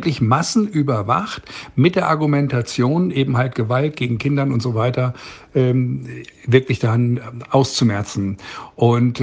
wirklich massenüberwacht mit der Argumentation, eben halt Gewalt gegen Kindern und so weiter, wirklich dann auszumerzen. Und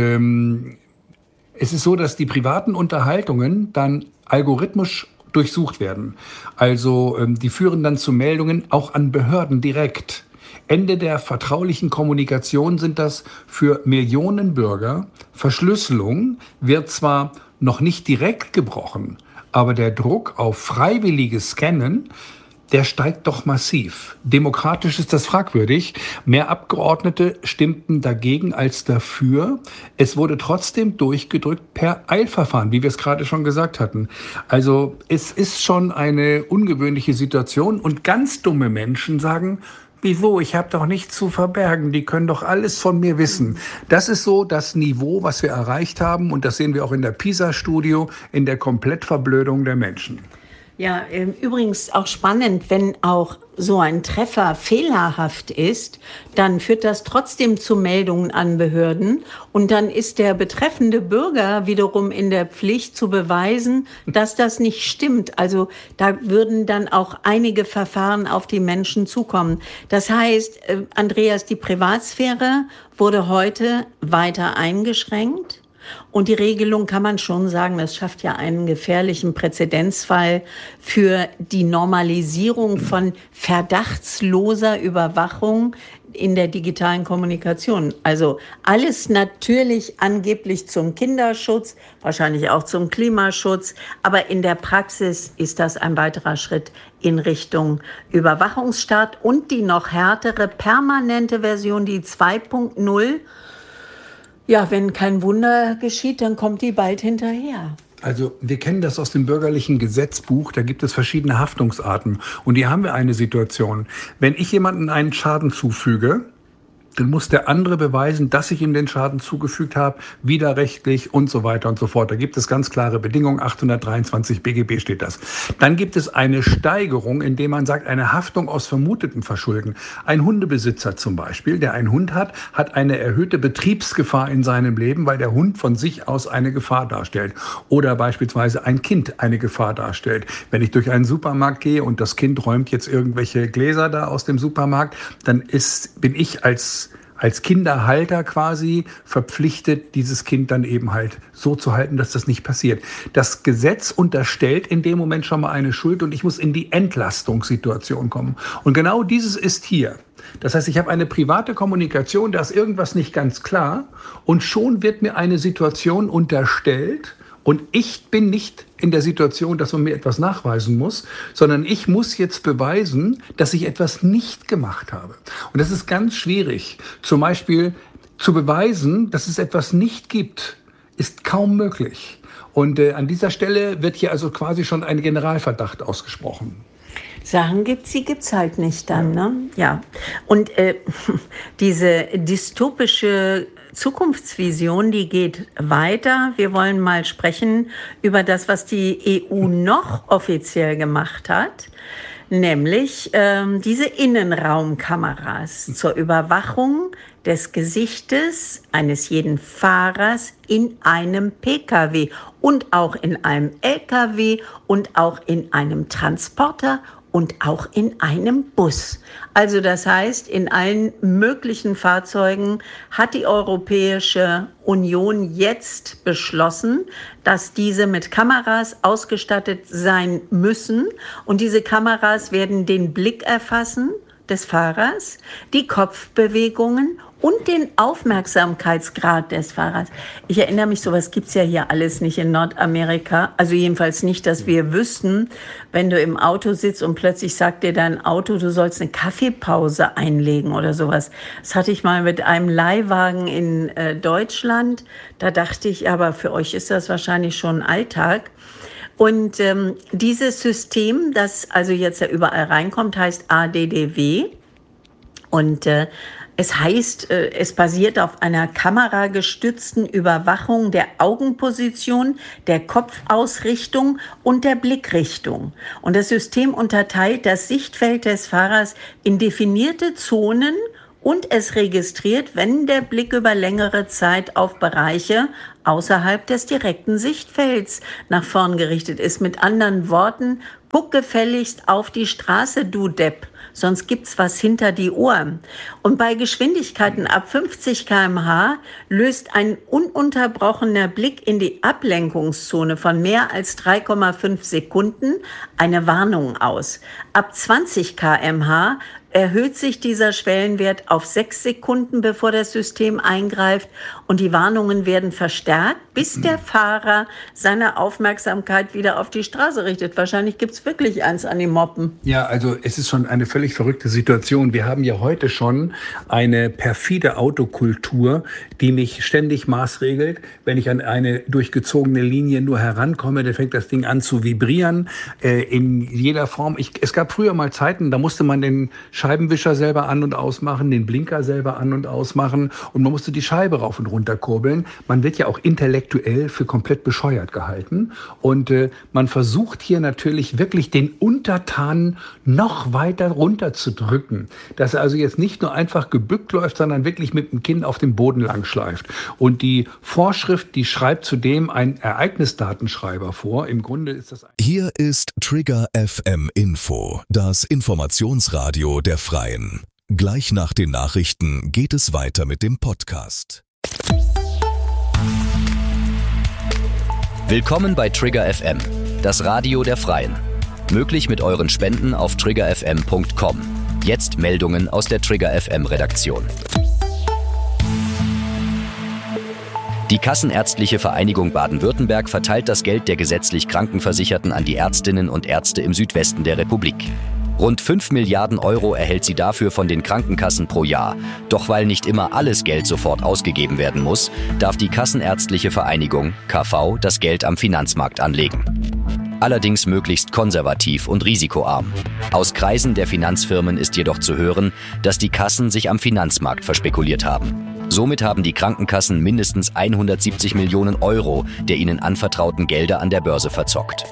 es ist so, dass die privaten Unterhaltungen dann algorithmisch durchsucht werden. Also die führen dann zu Meldungen auch an Behörden direkt. Ende der vertraulichen Kommunikation sind das für Millionen Bürger. Verschlüsselung wird zwar noch nicht direkt gebrochen, aber der Druck auf freiwilliges Scannen, der steigt doch massiv. Demokratisch ist das fragwürdig. Mehr Abgeordnete stimmten dagegen als dafür. Es wurde trotzdem durchgedrückt per Eilverfahren, wie wir es gerade schon gesagt hatten. Also es ist schon eine ungewöhnliche Situation und ganz dumme Menschen sagen, wieso? Ich habe doch nichts zu verbergen. Die können doch alles von mir wissen. Das ist so das Niveau, was wir erreicht haben. Und das sehen wir auch in der PISA-Studie, in der Komplettverblödung der Menschen. Ja, übrigens auch spannend, wenn auch so ein Treffer fehlerhaft ist, dann führt das trotzdem zu Meldungen an Behörden und dann ist der betreffende Bürger wiederum in der Pflicht zu beweisen, dass das nicht stimmt. Also da würden dann auch einige Verfahren auf die Menschen zukommen. Das heißt, Andreas, die Privatsphäre wurde heute weiter eingeschränkt. Und die Regelung kann man schon sagen, das schafft ja einen gefährlichen Präzedenzfall für die Normalisierung von verdachtsloser Überwachung in der digitalen Kommunikation. Also alles natürlich angeblich zum Kinderschutz, wahrscheinlich auch zum Klimaschutz, aber in der Praxis ist das ein weiterer Schritt in Richtung Überwachungsstaat und die noch härtere permanente Version, die 2.0. Ja, wenn kein Wunder geschieht, dann kommt die bald hinterher. Also wir kennen das aus dem bürgerlichen Gesetzbuch, da gibt es verschiedene Haftungsarten. Und hier haben wir eine Situation. Wenn ich jemandem einen Schaden zufüge, dann muss der andere beweisen, dass ich ihm den Schaden zugefügt habe, widerrechtlich und so weiter und so fort. Da gibt es ganz klare Bedingungen, 823 BGB steht das. Dann gibt es eine Steigerung, indem man sagt, eine Haftung aus vermutetem Verschulden. Ein Hundebesitzer zum Beispiel, der einen Hund hat, hat eine erhöhte Betriebsgefahr in seinem Leben, weil der Hund von sich aus eine Gefahr darstellt. Oder beispielsweise ein Kind eine Gefahr darstellt. Wenn ich durch einen Supermarkt gehe und das Kind räumt jetzt irgendwelche Gläser da aus dem Supermarkt, dann bin ich als Kinderhalter quasi verpflichtet, dieses Kind dann eben halt so zu halten, dass das nicht passiert. Das Gesetz unterstellt in dem Moment schon mal eine Schuld und ich muss in die Entlastungssituation kommen. Und genau dieses ist hier. Das heißt, ich habe eine private Kommunikation, da ist irgendwas nicht ganz klar und schon wird mir eine Situation unterstellt und ich bin nicht in der Situation, dass man mir etwas nachweisen muss, sondern ich muss jetzt beweisen, dass ich etwas nicht gemacht habe. Und das ist ganz schwierig. Zum Beispiel zu beweisen, dass es etwas nicht gibt, ist kaum möglich. Und an dieser Stelle wird hier also quasi schon ein Generalverdacht ausgesprochen. Sachen gibt's halt nicht dann, ne? Ja. Und diese dystopische Zukunftsvision, die geht weiter. Wir wollen mal sprechen über das, was die EU noch offiziell gemacht hat, nämlich diese Innenraumkameras zur Überwachung des Gesichtes eines jeden Fahrers in einem Pkw und auch in einem Lkw und auch in einem Transporter und auch in einem Bus. Also das heißt, in allen möglichen Fahrzeugen hat die Europäische Union jetzt beschlossen, dass diese mit Kameras ausgestattet sein müssen. Und diese Kameras werden den Blick erfassen des Fahrers, die Kopfbewegungen und den Aufmerksamkeitsgrad des Fahrers. Ich erinnere mich, sowas gibt's ja hier alles nicht in Nordamerika. Also jedenfalls nicht, dass wir wüssten, wenn du im Auto sitzt und plötzlich sagt dir dein Auto, du sollst eine Kaffeepause einlegen oder sowas. Das hatte ich mal mit einem Leihwagen in Deutschland. Da dachte ich, aber für euch ist das wahrscheinlich schon Alltag. Und dieses System, das also jetzt ja überall reinkommt, heißt ADDW. Und es heißt, es basiert auf einer kameragestützten Überwachung der Augenposition, der Kopfausrichtung und der Blickrichtung. Und das System unterteilt das Sichtfeld des Fahrers in definierte Zonen und es registriert, wenn der Blick über längere Zeit auf Bereiche außerhalb des direkten Sichtfelds nach vorn gerichtet ist. Mit anderen Worten, Guck gefälligst auf die Straße, du Depp, sonst gibt's was hinter die Ohren. Und bei Geschwindigkeiten ab 50 km/h löst ein ununterbrochener Blick in die Ablenkungszone von mehr als 3,5 Sekunden eine Warnung aus. Ab 20 km/h erhöht sich dieser Schwellenwert auf 6 Sekunden, bevor das System eingreift, und die Warnungen werden verstärkt, bis der Fahrer seine Aufmerksamkeit wieder auf die Straße richtet. Wahrscheinlich gibt's wirklich eins an die Moppen. Ja, also es ist schon eine völlig verrückte Situation. Wir haben ja heute schon eine perfide Autokultur, die mich ständig maßregelt. Wenn ich an eine durchgezogene Linie nur herankomme, dann fängt das Ding an zu vibrieren, in jeder Form. Es gab früher mal Zeiten, da musste man den Scheibenwischer selber an- und ausmachen, den Blinker selber an- und ausmachen und man musste die Scheibe rauf und runter kurbeln. Man wird ja auch intellektuell für komplett bescheuert gehalten und man versucht hier natürlich wirklich den Untertanen noch weiter runterzudrücken, dass er also jetzt nicht nur einfach gebückt läuft, sondern wirklich mit dem Kinn auf dem Boden lang schleift. Und die Vorschrift, die schreibt zudem ein Ereignisdatenschreiber vor. Im Grunde ist das... Hier ist Trigger FM Info, das Informationsradio der Freien. Gleich nach den Nachrichten geht es weiter mit dem Podcast. Willkommen bei Trigger FM, das Radio der Freien. Möglich mit euren Spenden auf triggerfm.com. Jetzt Meldungen aus der Trigger FM Redaktion. Die Kassenärztliche Vereinigung Baden-Württemberg verteilt das Geld der gesetzlich Krankenversicherten an die Ärztinnen und Ärzte im Südwesten der Republik. Rund 5 Milliarden Euro erhält sie dafür von den Krankenkassen pro Jahr. Doch weil nicht immer alles Geld sofort ausgegeben werden muss, darf die Kassenärztliche Vereinigung, KV, das Geld am Finanzmarkt anlegen. Allerdings möglichst konservativ und risikoarm. Aus Kreisen der Finanzfirmen ist jedoch zu hören, dass die Kassen sich am Finanzmarkt verspekuliert haben. Somit haben die Krankenkassen mindestens 170 Millionen Euro der ihnen anvertrauten Gelder an der Börse verzockt.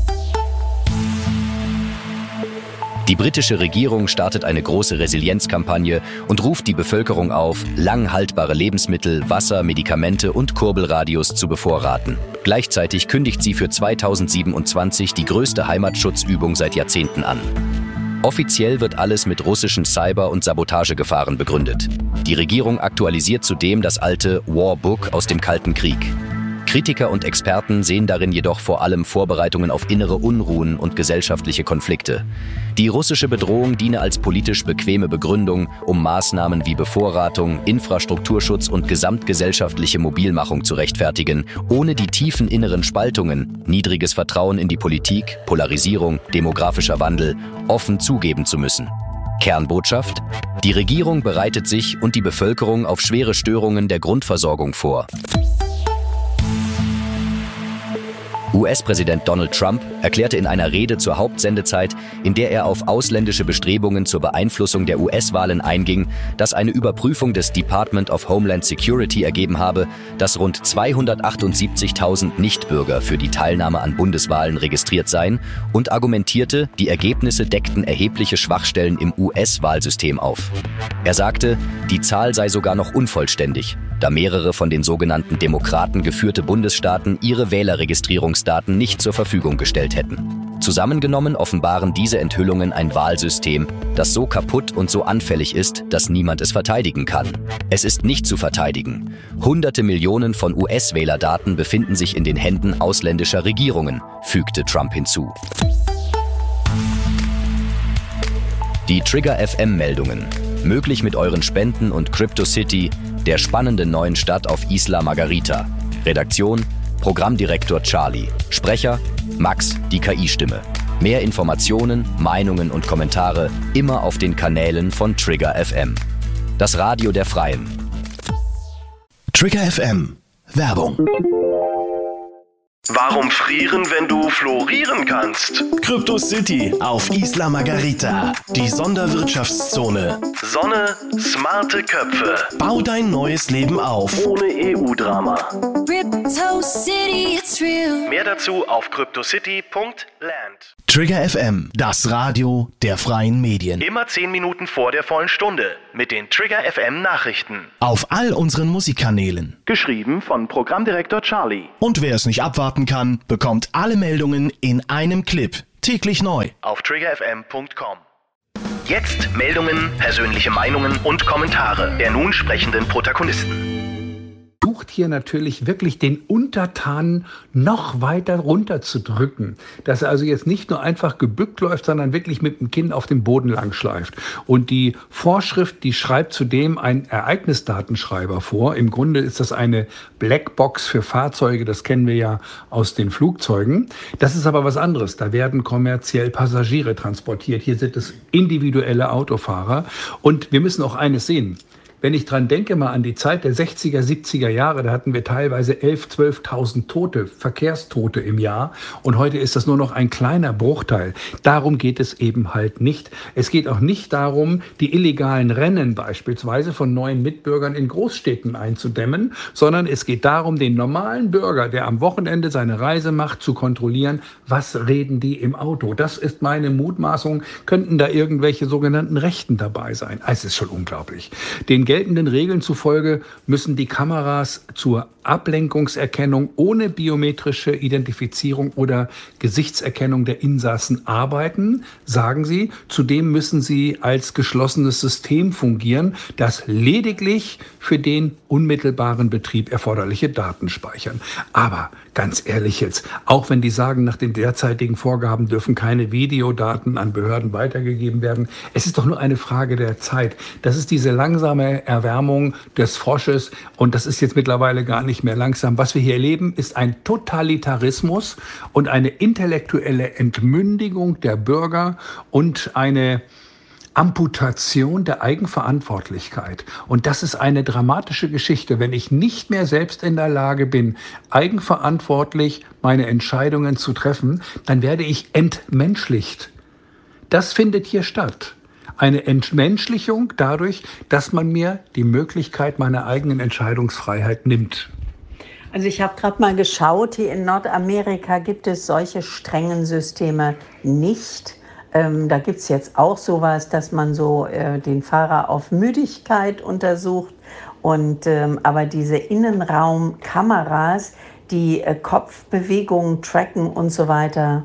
Die britische Regierung startet eine große Resilienzkampagne und ruft die Bevölkerung auf, lang haltbare Lebensmittel, Wasser, Medikamente und Kurbelradios zu bevorraten. Gleichzeitig kündigt sie für 2027 die größte Heimatschutzübung seit Jahrzehnten an. Offiziell wird alles mit russischen Cyber- und Sabotagegefahren begründet. Die Regierung aktualisiert zudem das alte Warbook aus dem Kalten Krieg. Kritiker und Experten sehen darin jedoch vor allem Vorbereitungen auf innere Unruhen und gesellschaftliche Konflikte. Die russische Bedrohung diene als politisch bequeme Begründung, um Maßnahmen wie Bevorratung, Infrastrukturschutz und gesamtgesellschaftliche Mobilmachung zu rechtfertigen, ohne die tiefen inneren Spaltungen, niedriges Vertrauen in die Politik, Polarisierung, demografischer Wandel offen zugeben zu müssen. Kernbotschaft: Die Regierung bereitet sich und die Bevölkerung auf schwere Störungen der Grundversorgung vor. US-Präsident Donald Trump erklärte in einer Rede zur Hauptsendezeit, in der er auf ausländische Bestrebungen zur Beeinflussung der US-Wahlen einging, dass eine Überprüfung des Department of Homeland Security ergeben habe, dass rund 278.000 Nichtbürger für die Teilnahme an Bundeswahlen registriert seien und argumentierte, die Ergebnisse deckten erhebliche Schwachstellen im US-Wahlsystem auf. Er sagte, die Zahl sei sogar noch unvollständig, da mehrere von den sogenannten Demokraten geführte Bundesstaaten ihre Wählerregistrierungsdaten nicht zur Verfügung gestellt hätten. Zusammengenommen offenbaren diese Enthüllungen ein Wahlsystem, das so kaputt und so anfällig ist, dass niemand es verteidigen kann. Es ist nicht zu verteidigen. Hunderte Millionen von US-Wählerdaten befinden sich in den Händen ausländischer Regierungen, fügte Trump hinzu. Die Trigger FM-Meldungen. Möglich mit euren Spenden und CryptoCity, der spannenden neuen Stadt auf Isla Margarita. Redaktion: Programmdirektor Charlie. Sprecher: Max, die KI-Stimme. Mehr Informationen, Meinungen und Kommentare immer auf den Kanälen von Trigger FM. Das Radio der Freien. Trigger FM. Werbung. Warum frieren, wenn du florieren kannst? CryptoCity auf Isla Margarita, die Sonderwirtschaftszone. Sonne, smarte Köpfe. Bau dein neues Leben auf. Ohne EU-Drama. CryptoCity, it's real. Mehr dazu auf cryptocity.land. Trigger FM, das Radio der freien Medien. Immer 10 Minuten vor der vollen Stunde mit den Trigger FM Nachrichten. Auf all unseren Musikkanälen. Geschrieben von Programmdirektor Charlie. Und wer es nicht abwarten kann, bekommt alle Meldungen in einem Clip. Täglich neu auf triggerfm.com. Jetzt Meldungen, persönliche Meinungen und Kommentare der nun sprechenden Protagonisten. Sucht hier natürlich wirklich den Untertanen noch weiter runterzudrücken, dass er also jetzt nicht nur einfach gebückt läuft, sondern wirklich mit dem Kinn auf dem Boden lang schleift. Und die Vorschrift, die schreibt zudem ein Ereignisdatenschreiber vor. Im Grunde ist das eine Blackbox für Fahrzeuge, das kennen wir ja aus den Flugzeugen. Das ist aber was anderes. Da werden kommerziell Passagiere transportiert. Hier sind es individuelle Autofahrer. Und wir müssen auch eines sehen. Wenn ich dran denke, mal an die Zeit der 60er, 70er Jahre, da hatten wir teilweise 11.000, 12.000 Tote, Verkehrstote im Jahr. Und heute ist das nur noch ein kleiner Bruchteil. Darum geht es eben halt nicht. Es geht auch nicht darum, die illegalen Rennen beispielsweise von neuen Mitbürgern in Großstädten einzudämmen, sondern es geht darum, den normalen Bürger, der am Wochenende seine Reise macht, zu kontrollieren, was reden die im Auto. Das ist meine Mutmaßung. Könnten da irgendwelche sogenannten Rechten dabei sein? Es ist schon unglaublich. Den geltenden Regeln zufolge müssen die Kameras zur Ablenkungserkennung ohne biometrische Identifizierung oder Gesichtserkennung der Insassen arbeiten, sagen sie. Zudem müssen sie als geschlossenes System fungieren, das lediglich für den unmittelbaren Betrieb erforderliche Daten speichern. Aber ganz ehrlich jetzt, auch wenn die sagen, nach den derzeitigen Vorgaben dürfen keine Videodaten an Behörden weitergegeben werden, es ist doch nur eine Frage der Zeit. Das ist diese langsame Erwärmung des Frosches und das ist jetzt mittlerweile gar nicht mehr langsam. Was wir hier erleben, ist ein Totalitarismus und eine intellektuelle Entmündigung der Bürger und eine Amputation der Eigenverantwortlichkeit. Und das ist eine dramatische Geschichte. Wenn ich nicht mehr selbst in der Lage bin, eigenverantwortlich meine Entscheidungen zu treffen, dann werde ich entmenschlicht. Das findet hier statt. Eine Entmenschlichung dadurch, dass man mir die Möglichkeit meiner eigenen Entscheidungsfreiheit nimmt. Also ich habe gerade mal geschaut, hier in Nordamerika gibt es solche strengen Systeme nicht. Da gibt es jetzt auch sowas, dass man so den Fahrer auf Müdigkeit untersucht. Aber diese Innenraumkameras, die Kopfbewegungen tracken und so weiter,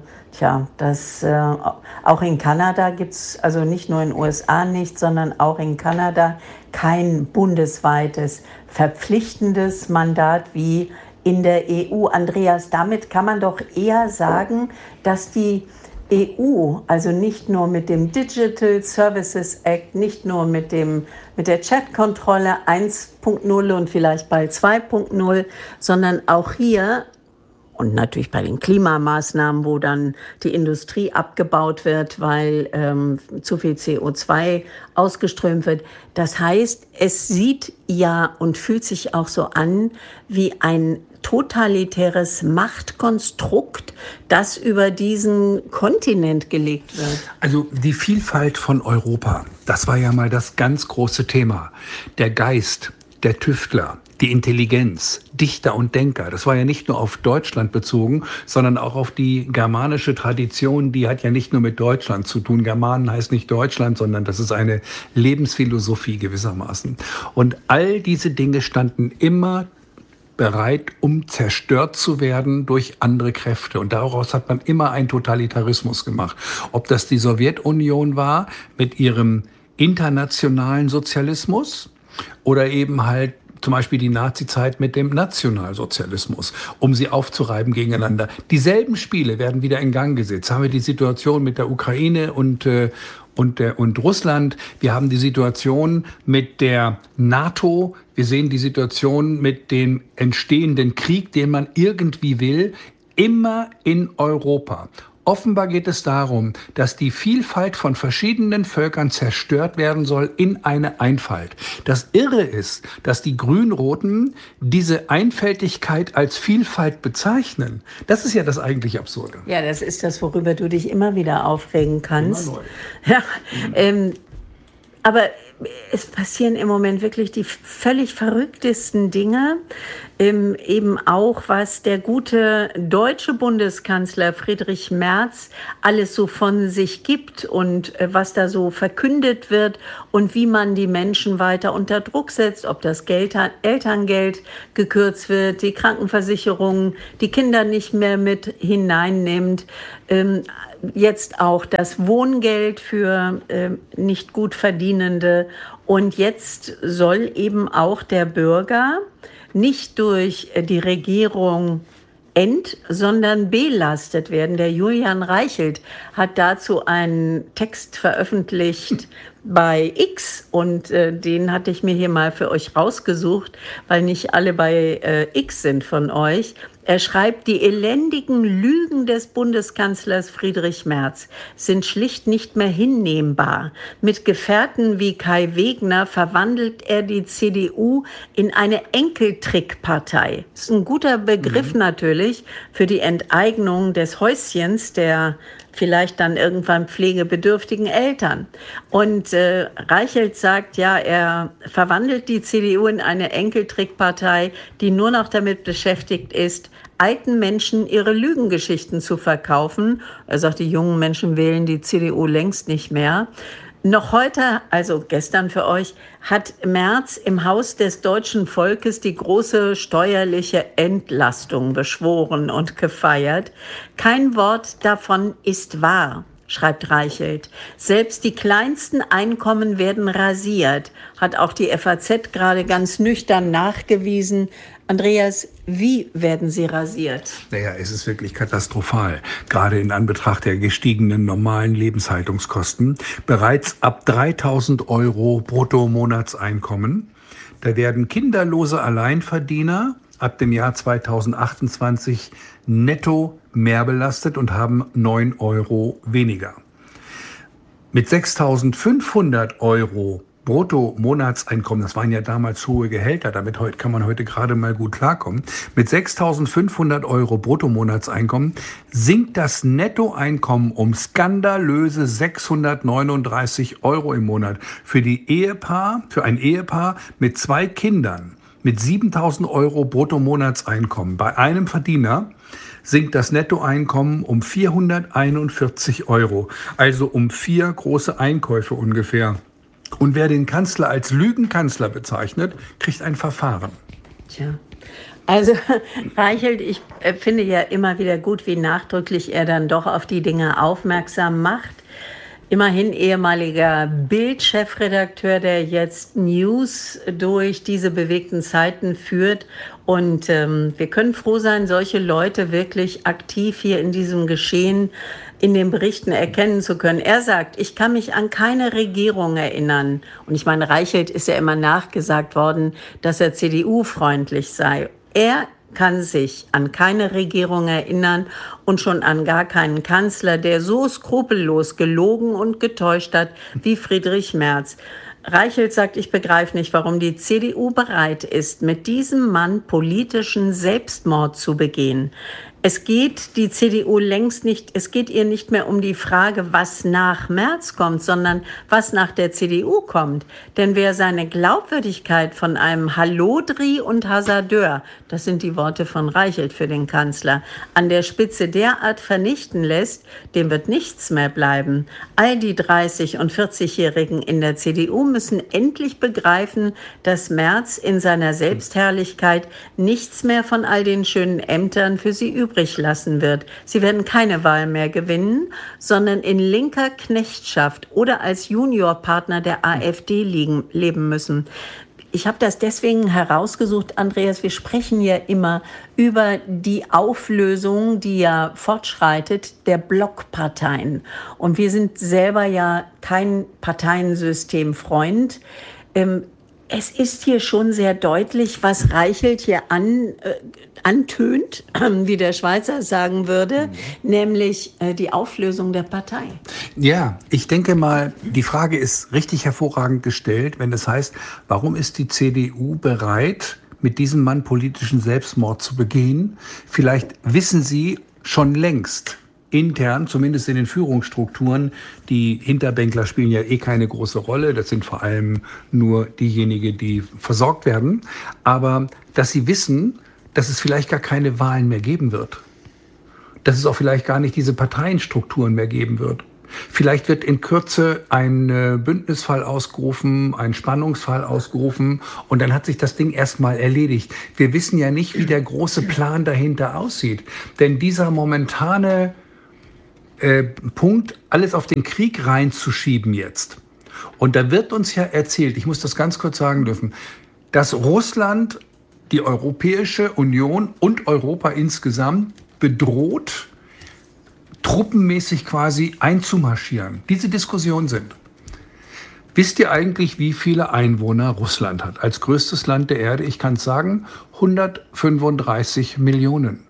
das auch in Kanada gibt es, also nicht nur in den USA nicht, sondern auch in Kanada kein bundesweites verpflichtendes Mandat wie in der EU. Andreas, damit kann man doch eher sagen, dass die EU, also nicht nur mit dem Digital Services Act, nicht nur mit der Chatkontrolle 1.0 und vielleicht bald 2.0, sondern auch hier und natürlich bei den Klimamaßnahmen, wo dann die Industrie abgebaut wird, weil zu viel CO2 ausgeströmt wird. Das heißt, es sieht ja und fühlt sich auch so an wie ein totalitäres Machtkonstrukt, das über diesen Kontinent gelegt wird. Also die Vielfalt von Europa, das war ja mal das ganz große Thema. Der Geist, der Tüftler, die Intelligenz, Dichter und Denker, das war ja nicht nur auf Deutschland bezogen, sondern auch auf die germanische Tradition, die hat ja nicht nur mit Deutschland zu tun. Germanen heißt nicht Deutschland, sondern das ist eine Lebensphilosophie gewissermaßen. Und all diese Dinge standen immer bereit, um zerstört zu werden durch andere Kräfte. Und daraus hat man immer einen Totalitarismus gemacht. Ob das die Sowjetunion war mit ihrem internationalen Sozialismus oder eben halt zum Beispiel die Nazizeit mit dem Nationalsozialismus, um sie aufzureiben gegeneinander. Dieselben Spiele werden wieder in Gang gesetzt. Haben wir die Situation mit der Ukraine und Russland. Wir haben die Situation mit der NATO. Wir sehen die Situation mit dem entstehenden Krieg, den man irgendwie will, immer in Europa. Offenbar geht es darum, dass die Vielfalt von verschiedenen Völkern zerstört werden soll in eine Einfalt. Das Irre ist, dass die Grün-Roten diese Einfältigkeit als Vielfalt bezeichnen. Das ist ja das eigentlich Absurde. Ja, das ist das, worüber du dich immer wieder aufregen kannst. Immer neu. Ja, aber es passieren im Moment wirklich die völlig verrücktesten Dinge. Eben auch, was der gute deutsche Bundeskanzler Friedrich Merz alles so von sich gibt und was da so verkündet wird und wie man die Menschen weiter unter Druck setzt, ob das Elterngeld gekürzt wird, die Krankenversicherung, die Kinder nicht mehr mit hineinnimmt. jetzt auch das Wohngeld für nicht gut Verdienende. Und jetzt soll eben auch der Bürger nicht durch die Regierung sondern belastet werden. Der Julian Reichelt hat dazu einen Text veröffentlicht bei X und den hatte ich mir hier mal für euch rausgesucht, weil nicht alle bei X sind von euch. Er schreibt, die elendigen Lügen des Bundeskanzlers Friedrich Merz sind schlicht nicht mehr hinnehmbar. Mit Gefährten wie Kai Wegner verwandelt er die CDU in eine Enkeltrickpartei. Das ist ein guter Begriff natürlich für die Enteignung des Häuschens der vielleicht dann irgendwann pflegebedürftigen Eltern. Und Reichelt sagt, ja, er verwandelt die CDU in eine Enkeltrickpartei, die nur noch damit beschäftigt ist, alten Menschen ihre Lügengeschichten zu verkaufen. Er sagt, die jungen Menschen wählen die CDU längst nicht mehr. Noch heute, also gestern für euch, hat Merz im Haus des deutschen Volkes die große steuerliche Entlastung beschworen und gefeiert. Kein Wort davon ist wahr, schreibt Reichelt. Selbst die kleinsten Einkommen werden rasiert, hat auch die FAZ gerade ganz nüchtern nachgewiesen. Andreas, wie werden sie rasiert? Naja, es ist wirklich katastrophal, gerade in Anbetracht der gestiegenen normalen Lebenshaltungskosten. Bereits ab 3.000 € Bruttomonatseinkommen. Da werden kinderlose Alleinverdiener ab dem Jahr 2028 netto mehr belastet und haben 9 € weniger. Mit 6.500 € Bruttomonatseinkommen, das waren ja damals hohe Gehälter, damit kann man heute gerade mal gut klarkommen. Mit 6.500 € Bruttomonatseinkommen sinkt das Nettoeinkommen um skandalöse 639 € im Monat. Für ein Ehepaar mit 2 Kindern mit 7.000 € Bruttomonatseinkommen bei einem Verdiener sinkt das Nettoeinkommen um 441 €, also um 4 große Einkäufe ungefähr. Und wer den Kanzler als Lügenkanzler bezeichnet, kriegt ein Verfahren. Tja, also Reichelt, ich finde ja immer wieder gut, wie nachdrücklich er dann doch auf die Dinge aufmerksam macht. Immerhin ehemaliger Bild-Chefredakteur, der jetzt News durch diese bewegten Zeiten führt. Und wir können froh sein, solche Leute wirklich aktiv hier in diesem Geschehen in den Berichten erkennen zu können. Er sagt, ich kann mich an keine Regierung erinnern. Und ich meine, Reichelt ist ja immer nachgesagt worden, dass er CDU-freundlich sei. Er kann sich an keine Regierung erinnern und schon an gar keinen Kanzler, der so skrupellos gelogen und getäuscht hat wie Friedrich Merz. Reichelt sagt, ich begreife nicht, warum die CDU bereit ist, mit diesem Mann politischen Selbstmord zu begehen. Es geht die CDU es geht ihr nicht mehr um die Frage, was nach Merz kommt, sondern was nach der CDU kommt. Denn wer seine Glaubwürdigkeit von einem Hallodri und Hasardeur, das sind die Worte von Reichelt für den Kanzler, an der Spitze derart vernichten lässt, dem wird nichts mehr bleiben. All die 30- und 40-Jährigen in der CDU müssen endlich begreifen, dass Merz in seiner Selbstherrlichkeit nichts mehr von all den schönen Ämtern für sie übrig lassen wird. Sie werden keine Wahl mehr gewinnen, sondern in linker Knechtschaft oder als Juniorpartner der AfD leben müssen. Ich habe das deswegen herausgesucht, Andreas, wir sprechen ja immer über die Auflösung, die ja fortschreitet, der Blockparteien. Und wir sind selber ja kein Parteiensystemfreund. Es ist hier schon sehr deutlich, was Reichelt hier antönt, wie der Schweizer sagen würde, nämlich die Auflösung der Partei. Ja, ich denke mal, die Frage ist richtig hervorragend gestellt, wenn es heißt, warum ist die CDU bereit, mit diesem Mann politischen Selbstmord zu begehen? Vielleicht wissen Sie schon längst, intern, zumindest in den Führungsstrukturen, die Hinterbänkler spielen ja keine große Rolle. Das sind vor allem nur diejenigen, die versorgt werden. Aber dass sie wissen, dass es vielleicht gar keine Wahlen mehr geben wird. Dass es auch vielleicht gar nicht diese Parteienstrukturen mehr geben wird. Vielleicht wird in Kürze ein Bündnisfall ausgerufen, ein Spannungsfall ausgerufen und dann hat sich das Ding erstmal erledigt. Wir wissen ja nicht, wie der große Plan dahinter aussieht. Denn dieser momentane Punkt, alles auf den Krieg reinzuschieben jetzt. Und da wird uns ja erzählt, ich muss das ganz kurz sagen dürfen, dass Russland die Europäische Union und Europa insgesamt bedroht, truppenmäßig quasi einzumarschieren. Diese Diskussionen sind. Wisst ihr eigentlich, wie viele Einwohner Russland hat? Als größtes Land der Erde, ich kann es sagen, 135 Millionen.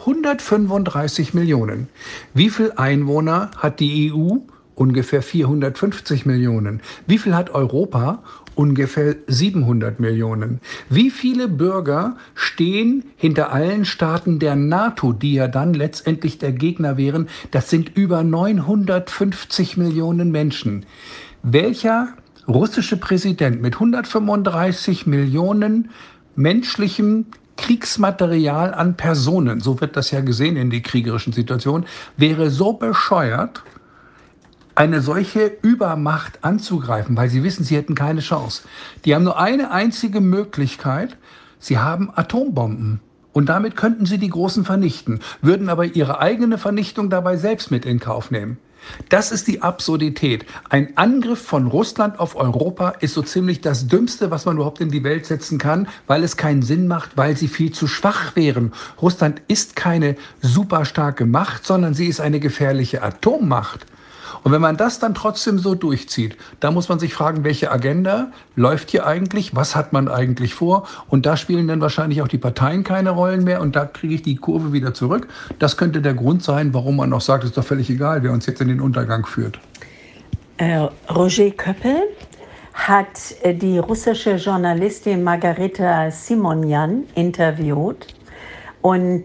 135 Millionen. Wie viele Einwohner hat die EU? Ungefähr 450 Millionen. Wie viel hat Europa? Ungefähr 700 Millionen. Wie viele Bürger stehen hinter allen Staaten der NATO, die ja dann letztendlich der Gegner wären? Das sind über 950 Millionen Menschen. Welcher russische Präsident mit 135 Millionen menschlichem Kriegsmaterial an Personen, so wird das ja gesehen in die kriegerischen Situationen, wäre so bescheuert, eine solche Übermacht anzugreifen, weil sie wissen, sie hätten keine Chance. Die haben nur eine einzige Möglichkeit, sie haben Atombomben. Und damit könnten sie die Großen vernichten, würden aber ihre eigene Vernichtung dabei selbst mit in Kauf nehmen. Das ist die Absurdität. Ein Angriff von Russland auf Europa ist so ziemlich das Dümmste, was man überhaupt in die Welt setzen kann, weil es keinen Sinn macht, weil sie viel zu schwach wären. Russland ist keine super starke Macht, sondern sie ist eine gefährliche Atommacht. Und wenn man das dann trotzdem so durchzieht, da muss man sich fragen, welche Agenda läuft hier eigentlich, was hat man eigentlich vor? Und da spielen dann wahrscheinlich auch die Parteien keine Rollen mehr und da kriege ich die Kurve wieder zurück. Das könnte der Grund sein, warum man auch sagt, es ist doch völlig egal, wer uns jetzt in den Untergang führt. Roger Köppel hat die russische Journalistin Margarita Simonyan interviewt und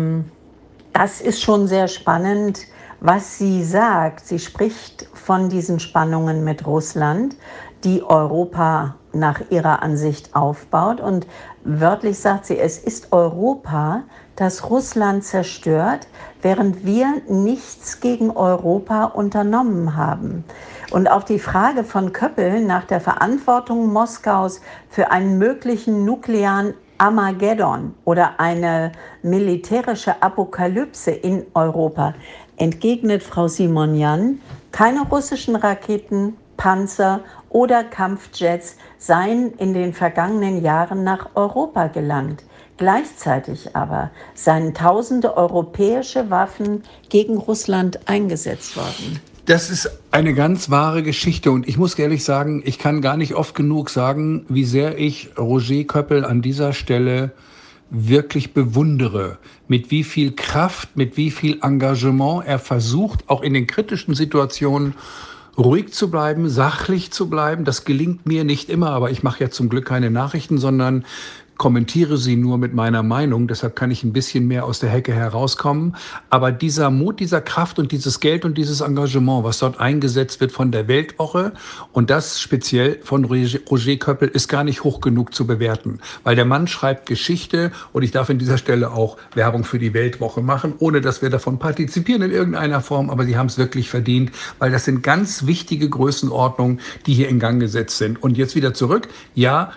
das ist schon sehr spannend, was sie sagt. Sie spricht von diesen Spannungen mit Russland, die Europa nach ihrer Ansicht aufbaut. Und wörtlich sagt sie, es ist Europa, das Russland zerstört, während wir nichts gegen Europa unternommen haben. Und auf die Frage von Köppel nach der Verantwortung Moskaus für einen möglichen nuklearen Armageddon oder eine militärische Apokalypse in Europa entgegnet Frau Simonyan, keine russischen Raketen, Panzer oder Kampfjets seien in den vergangenen Jahren nach Europa gelangt. Gleichzeitig aber seien tausende europäische Waffen gegen Russland eingesetzt worden. Das ist eine ganz wahre Geschichte und ich muss ehrlich sagen, ich kann gar nicht oft genug sagen, wie sehr ich Roger Köppel an dieser Stelle wirklich bewundere, mit wie viel Kraft, mit wie viel Engagement er versucht, auch in den kritischen Situationen ruhig zu bleiben, sachlich zu bleiben. Das gelingt mir nicht immer, aber ich mache ja zum Glück keine Nachrichten, sondern kommentiere sie nur mit meiner Meinung. Deshalb kann ich ein bisschen mehr aus der Hecke herauskommen. Aber dieser Mut, dieser Kraft und dieses Geld und dieses Engagement, was dort eingesetzt wird von der Weltwoche und das speziell von Roger Köppel, ist gar nicht hoch genug zu bewerten. Weil der Mann schreibt Geschichte und ich darf an dieser Stelle auch Werbung für die Weltwoche machen, ohne dass wir davon partizipieren in irgendeiner Form. Aber sie haben es wirklich verdient, weil das sind ganz wichtige Größenordnungen, die hier in Gang gesetzt sind. Und jetzt wieder zurück. Ja,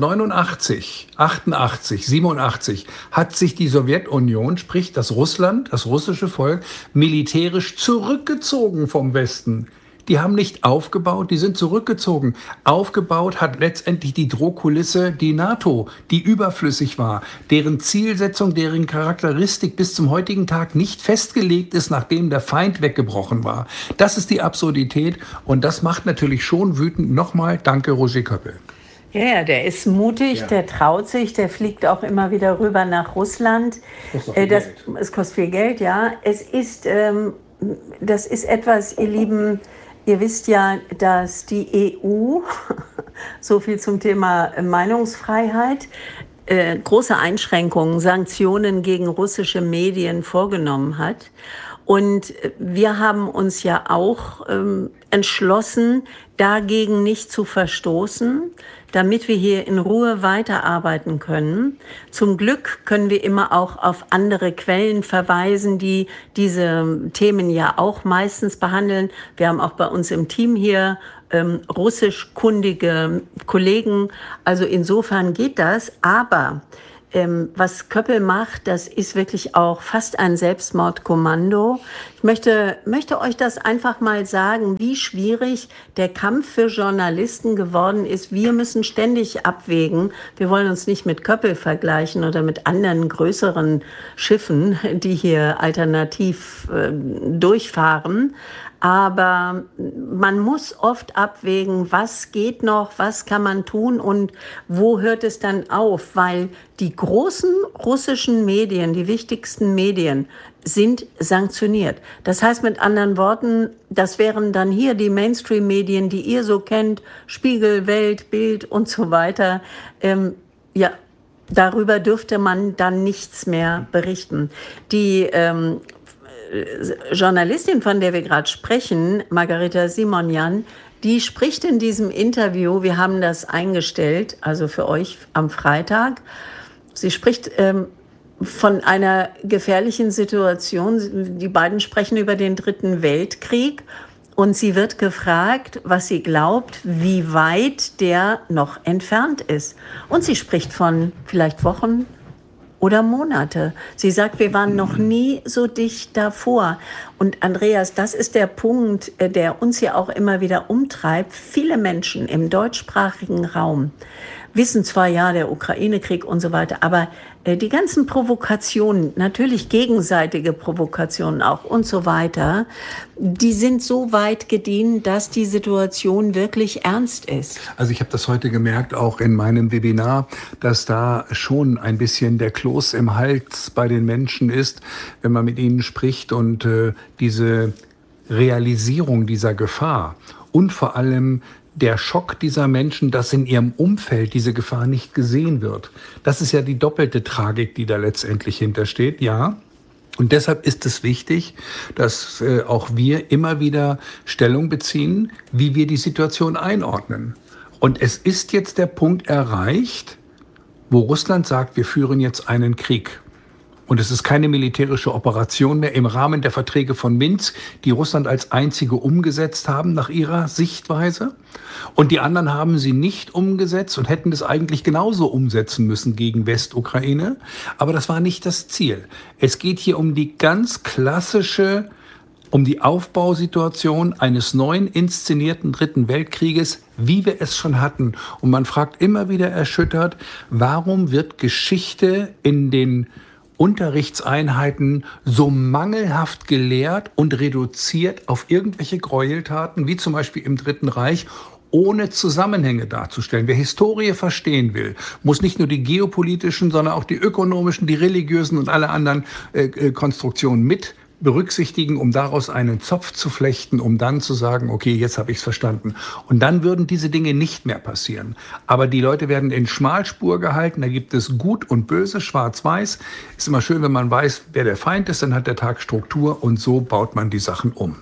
1989, 88, 87 hat sich die Sowjetunion, sprich das Russland, das russische Volk, militärisch zurückgezogen vom Westen. Die haben nicht aufgebaut, die sind zurückgezogen. Aufgebaut hat letztendlich die Drohkulisse die NATO, die überflüssig war, deren Zielsetzung, deren Charakteristik bis zum heutigen Tag nicht festgelegt ist, nachdem der Feind weggebrochen war. Das ist die Absurdität und das macht natürlich schon wütend. Nochmal, danke Roger Köppel. Ja, der ist mutig, ja. Der traut sich, der fliegt auch immer wieder rüber nach Russland. Es kostet viel Geld, ja. Das ist etwas, ihr Lieben, ihr wisst ja, dass die EU, so viel zum Thema Meinungsfreiheit, große Einschränkungen, Sanktionen gegen russische Medien vorgenommen hat. Und wir haben uns ja auch entschlossen, dagegen nicht zu verstoßen, damit wir hier in Ruhe weiterarbeiten können. Zum Glück können wir immer auch auf andere Quellen verweisen, die diese Themen ja auch meistens behandeln. Wir haben auch bei uns im Team hier russischkundige Kollegen. Also insofern geht das. Aber was Köppel macht, das ist wirklich auch fast ein Selbstmordkommando. Ich möchte euch das einfach mal sagen, wie schwierig der Kampf für Journalisten geworden ist. Wir müssen ständig abwägen. Wir wollen uns nicht mit Köppel vergleichen oder mit anderen größeren Schiffen, die hier alternativ durchfahren. Aber man muss oft abwägen, was geht noch, was kann man tun und wo hört es dann auf, weil die großen russischen Medien, die wichtigsten Medien, sind sanktioniert. Das heißt mit anderen Worten, das wären dann hier die Mainstream-Medien, die ihr so kennt, Spiegel, Welt, Bild und so weiter. Darüber dürfte man dann nichts mehr berichten. Die Journalistin, von der wir gerade sprechen, Margareta Simonyan, die spricht in diesem Interview, wir haben das eingestellt, also für euch am Freitag, sie spricht von einer gefährlichen Situation. Die beiden sprechen über den Dritten Weltkrieg und sie wird gefragt, was sie glaubt, wie weit der noch entfernt ist. Und sie spricht von vielleicht Wochen oder Monate. Sie sagt, wir waren noch nie so dicht davor. Und Andreas, das ist der Punkt, der uns ja auch immer wieder umtreibt. Viele Menschen im deutschsprachigen Raum wissen zwar, ja, der Ukraine-Krieg und so weiter, aber die ganzen Provokationen, natürlich gegenseitige Provokationen auch und so weiter, die sind so weit gediehen, dass die Situation wirklich ernst ist. Also ich habe das heute gemerkt, auch in meinem Webinar, dass da schon ein bisschen der Kloß im Hals bei den Menschen ist, wenn man mit ihnen spricht und diese Realisierung dieser Gefahr und vor allem der Schock dieser Menschen, dass in ihrem Umfeld diese Gefahr nicht gesehen wird. Das ist ja die doppelte Tragik, die da letztendlich hintersteht, ja. Und deshalb ist es wichtig, dass auch wir immer wieder Stellung beziehen, wie wir die Situation einordnen. Und es ist jetzt der Punkt erreicht, wo Russland sagt, wir führen jetzt einen Krieg. Und es ist keine militärische Operation mehr im Rahmen der Verträge von Minsk, die Russland als einzige umgesetzt haben nach ihrer Sichtweise. Und die anderen haben sie nicht umgesetzt und hätten das eigentlich genauso umsetzen müssen gegen Westukraine. Aber das war nicht das Ziel. Es geht hier um die ganz klassische, um die Aufbausituation eines neuen inszenierten Dritten Weltkrieges, wie wir es schon hatten. Und man fragt immer wieder erschüttert, warum wird Geschichte in den Unterrichtseinheiten so mangelhaft gelehrt und reduziert auf irgendwelche Gräueltaten, wie zum Beispiel im Dritten Reich, ohne Zusammenhänge darzustellen. Wer Historie verstehen will, muss nicht nur die geopolitischen, sondern auch die ökonomischen, die religiösen und alle anderen Konstruktionen mit berücksichtigen, um daraus einen Zopf zu flechten, um dann zu sagen, okay, jetzt habe ich es verstanden. Und dann würden diese Dinge nicht mehr passieren. Aber die Leute werden in Schmalspur gehalten, da gibt es Gut und Böse, Schwarz-Weiß. Ist immer schön, wenn man weiß, wer der Feind ist, dann hat der Tag Struktur und so baut man die Sachen um.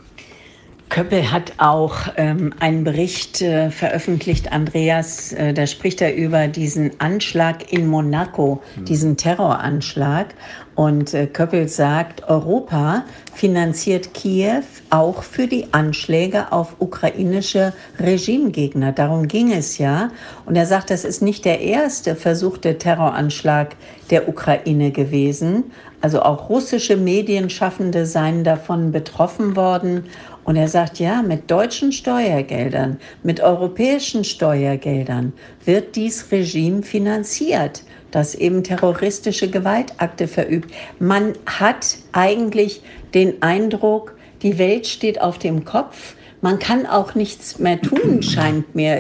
Köppel hat auch einen Bericht veröffentlicht, Andreas, da spricht er über diesen Anschlag in Monaco, diesen Terroranschlag. Und Köppel sagt, Europa finanziert Kiew auch für die Anschläge auf ukrainische Regimegegner. Darum ging es ja. Und er sagt, das ist nicht der erste versuchte Terroranschlag der Ukraine gewesen. Also auch russische Medienschaffende seien davon betroffen worden. Und er sagt, ja, mit deutschen Steuergeldern, mit europäischen Steuergeldern wird dieses Regime finanziert, das eben terroristische Gewaltakte verübt. Man hat eigentlich den Eindruck, die Welt steht auf dem Kopf. Man kann auch nichts mehr tun, scheint mir.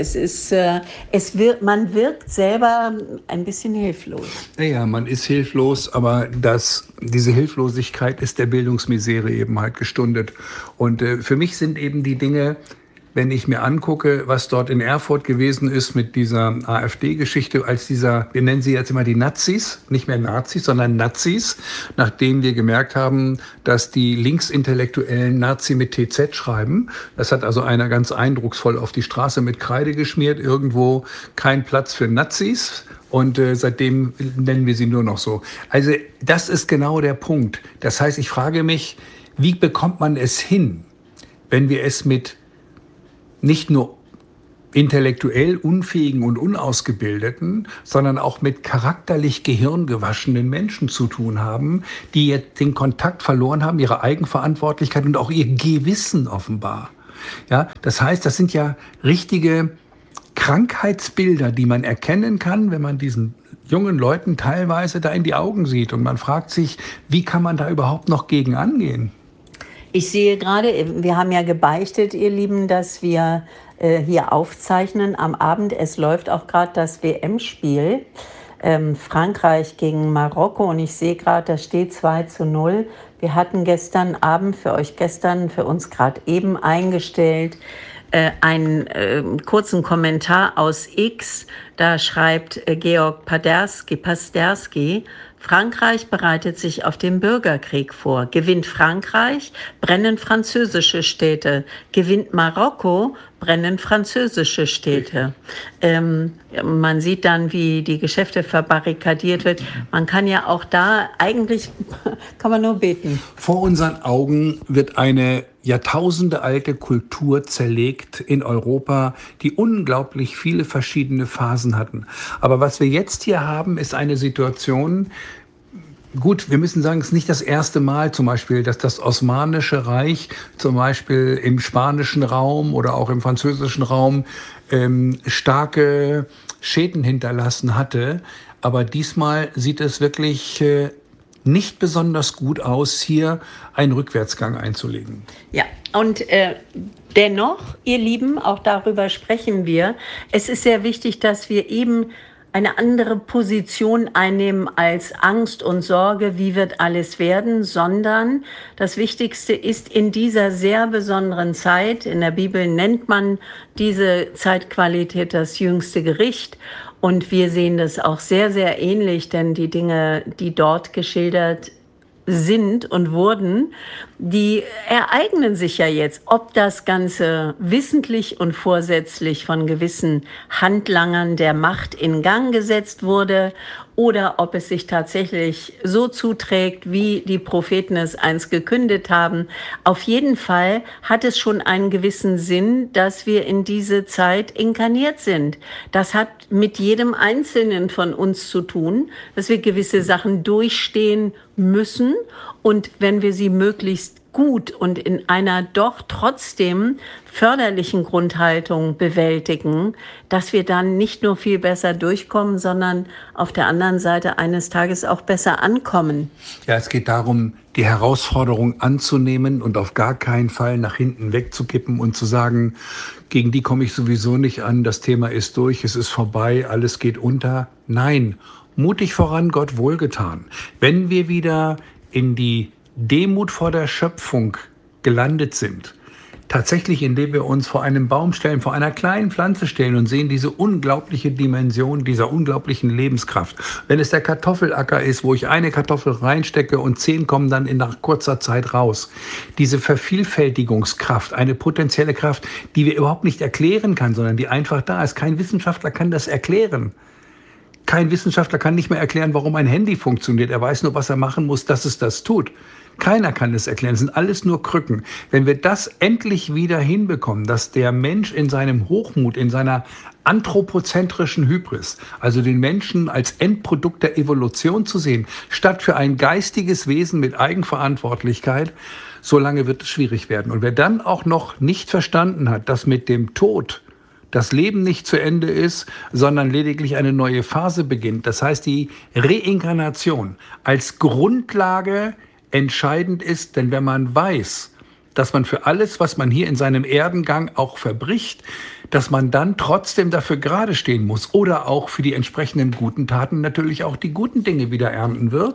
Man wirkt selber ein bisschen hilflos. Ja, man ist hilflos, aber diese Hilflosigkeit ist der Bildungsmisere eben halt gestundet. Und für mich sind eben die Dinge, wenn ich mir angucke, was dort in Erfurt gewesen ist mit dieser AfD-Geschichte, als wir nennen sie jetzt immer die Nazis, nicht mehr Nazis, sondern Nazis, nachdem wir gemerkt haben, dass die Linksintellektuellen Nazi mit TZ schreiben. Das hat also einer ganz eindrucksvoll auf die Straße mit Kreide geschmiert, irgendwo kein Platz für Nazis. Und seitdem nennen wir sie nur noch so. Also das ist genau der Punkt. Das heißt, ich frage mich, wie bekommt man es hin, wenn wir es mit nicht nur intellektuell unfähigen und unausgebildeten, sondern auch mit charakterlich gehirngewaschenen Menschen zu tun haben, die jetzt den Kontakt verloren haben, ihre Eigenverantwortlichkeit und auch ihr Gewissen offenbar. Ja, das heißt, das sind ja richtige Krankheitsbilder, die man erkennen kann, wenn man diesen jungen Leuten teilweise da in die Augen sieht. Und man fragt sich, wie kann man da überhaupt noch gegen angehen? Ich sehe gerade, wir haben ja gebeichtet, ihr Lieben, dass wir hier aufzeichnen am Abend. Es läuft auch gerade das WM-Spiel, Frankreich gegen Marokko. Und ich sehe gerade, da steht 2:0. Wir hatten gestern Abend für uns gerade eben eingestellt, einen kurzen Kommentar aus X. Da schreibt Georg Pasterski, Frankreich bereitet sich auf den Bürgerkrieg vor. Gewinnt Frankreich, brennen französische Städte. Gewinnt Marokko, brennen französische Städte. Man sieht dann, wie die Geschäfte verbarrikadiert wird. Man kann ja auch da, eigentlich kann man nur beten. Vor unseren Augen wird eine jahrtausendealte Kultur zerlegt in Europa, die unglaublich viele verschiedene Phasen hatten. Aber was wir jetzt hier haben, ist eine Situation, gut, wir müssen sagen, es ist nicht das erste Mal zum Beispiel, dass das Osmanische Reich zum Beispiel im spanischen Raum oder auch im französischen Raum starke Schäden hinterlassen hatte. Aber diesmal sieht es wirklich nicht besonders gut aus, hier einen Rückwärtsgang einzulegen. Ja, und dennoch, ihr Lieben, auch darüber sprechen wir. Es ist sehr wichtig, dass wir eben eine andere Position einnehmen als Angst und Sorge, wie wird alles werden, sondern das Wichtigste ist in dieser sehr besonderen Zeit, in der Bibel nennt man diese Zeitqualität das jüngste Gericht. Und wir sehen das auch sehr, sehr ähnlich, denn die Dinge, die dort geschildert sind und wurden, die ereignen sich ja jetzt. Ob das Ganze wissentlich und vorsätzlich von gewissen Handlangern der Macht in Gang gesetzt wurde oder ob es sich tatsächlich so zuträgt, wie die Propheten es einst gekündigt haben. Auf jeden Fall hat es schon einen gewissen Sinn, dass wir in diese Zeit inkarniert sind. Das hat mit jedem Einzelnen von uns zu tun, dass wir gewisse Sachen durchstehen müssen und wenn wir sie möglichst gut und in einer doch trotzdem förderlichen Grundhaltung bewältigen, dass wir dann nicht nur viel besser durchkommen, sondern auf der anderen Seite eines Tages auch besser ankommen. Ja, es geht darum, die Herausforderung anzunehmen und auf gar keinen Fall nach hinten wegzukippen und zu sagen, gegen die komme ich sowieso nicht an, das Thema ist durch, es ist vorbei, alles geht unter. Nein, mutig voran, Gott wohlgetan. Wenn wir wieder in die Demut vor der Schöpfung gelandet sind, tatsächlich indem wir uns vor einem Baum stellen, vor einer kleinen Pflanze stellen und sehen diese unglaubliche Dimension dieser unglaublichen Lebenskraft. Wenn es der Kartoffelacker ist, wo ich eine Kartoffel reinstecke und 10 kommen dann nach kurzer Zeit raus. Diese Vervielfältigungskraft, eine potenzielle Kraft, die wir überhaupt nicht erklären kann, sondern die einfach da ist. Kein Wissenschaftler kann das erklären. Kein Wissenschaftler kann nicht mehr erklären, warum ein Handy funktioniert. Er weiß nur, was er machen muss, dass es das tut. Keiner kann es erklären. Es sind alles nur Krücken. Wenn wir das endlich wieder hinbekommen, dass der Mensch in seinem Hochmut, in seiner anthropozentrischen Hybris, also den Menschen als Endprodukt der Evolution zu sehen, statt für ein geistiges Wesen mit Eigenverantwortlichkeit, so lange wird es schwierig werden. Und wer dann auch noch nicht verstanden hat, dass mit dem Tod das Leben nicht zu Ende ist, sondern lediglich eine neue Phase beginnt. Das heißt, die Reinkarnation als Grundlage entscheidend ist, denn wenn man weiß, dass man für alles, was man hier in seinem Erdengang auch verbricht, dass man dann trotzdem dafür gerade stehen muss oder auch für die entsprechenden guten Taten natürlich auch die guten Dinge wieder ernten wird,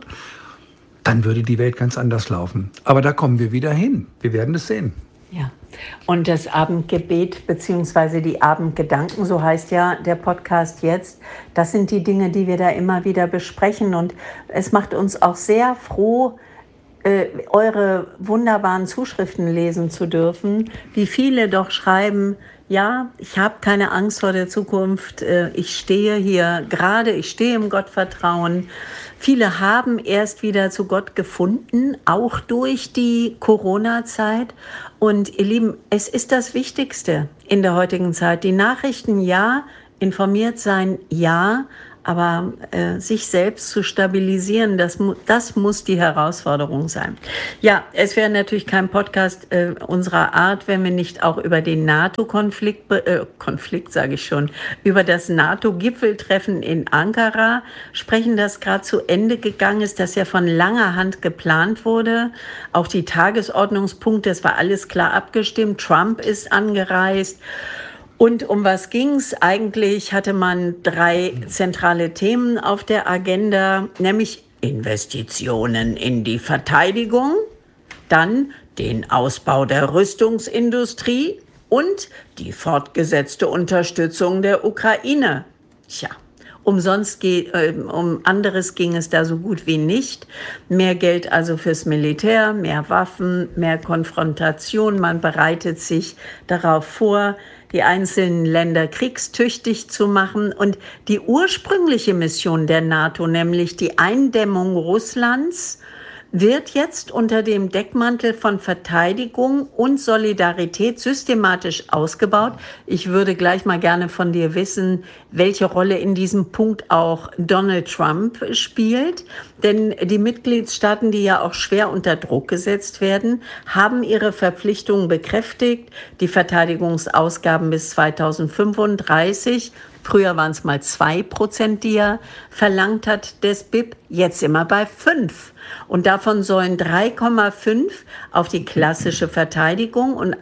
dann würde die Welt ganz anders laufen. Aber da kommen wir wieder hin. Wir werden es sehen. Ja, und das Abendgebet bzw. die Abendgedanken, so heißt ja der Podcast jetzt, das sind die Dinge, die wir da immer wieder besprechen. Und es macht uns auch sehr froh, eure wunderbaren Zuschriften lesen zu dürfen, wie viele doch schreiben, ja, ich habe keine Angst vor der Zukunft, ich stehe hier gerade, ich stehe im Gottvertrauen. Viele haben erst wieder zu Gott gefunden, auch durch die Corona-Zeit. Und ihr Lieben, es ist das Wichtigste in der heutigen Zeit. Die Nachrichten, ja, informiert sein, ja, aber sich selbst zu stabilisieren, das muss die Herausforderung sein. Ja, es wäre natürlich kein Podcast unserer Art, wenn wir nicht auch über den NATO-Konflikt, sage ich schon, über das NATO-Gipfeltreffen in Ankara sprechen, das gerade zu Ende gegangen ist, das ja von langer Hand geplant wurde. Auch die Tagesordnungspunkte, es war alles klar abgestimmt. Trump ist angereist. Und um was ging's? Eigentlich hatte man 3 zentrale Themen auf der Agenda, nämlich Investitionen in die Verteidigung, dann den Ausbau der Rüstungsindustrie und die fortgesetzte Unterstützung der Ukraine. Tja. Um anderes ging es da so gut wie nicht. Mehr Geld also fürs Militär, mehr Waffen, mehr Konfrontation. Man bereitet sich darauf vor, die einzelnen Länder kriegstüchtig zu machen. Und die ursprüngliche Mission der NATO, nämlich die Eindämmung Russlands, wird jetzt unter dem Deckmantel von Verteidigung und Solidarität systematisch ausgebaut. Ich würde gleich mal gerne von dir wissen, welche Rolle in diesem Punkt auch Donald Trump spielt. Denn die Mitgliedstaaten, die ja auch schwer unter Druck gesetzt werden, haben ihre Verpflichtungen bekräftigt. Die Verteidigungsausgaben bis 2035, früher waren es mal 2%, die er verlangt hat des BIP, jetzt immer bei 5%. Und davon sollen 3,5 auf die klassische Verteidigung und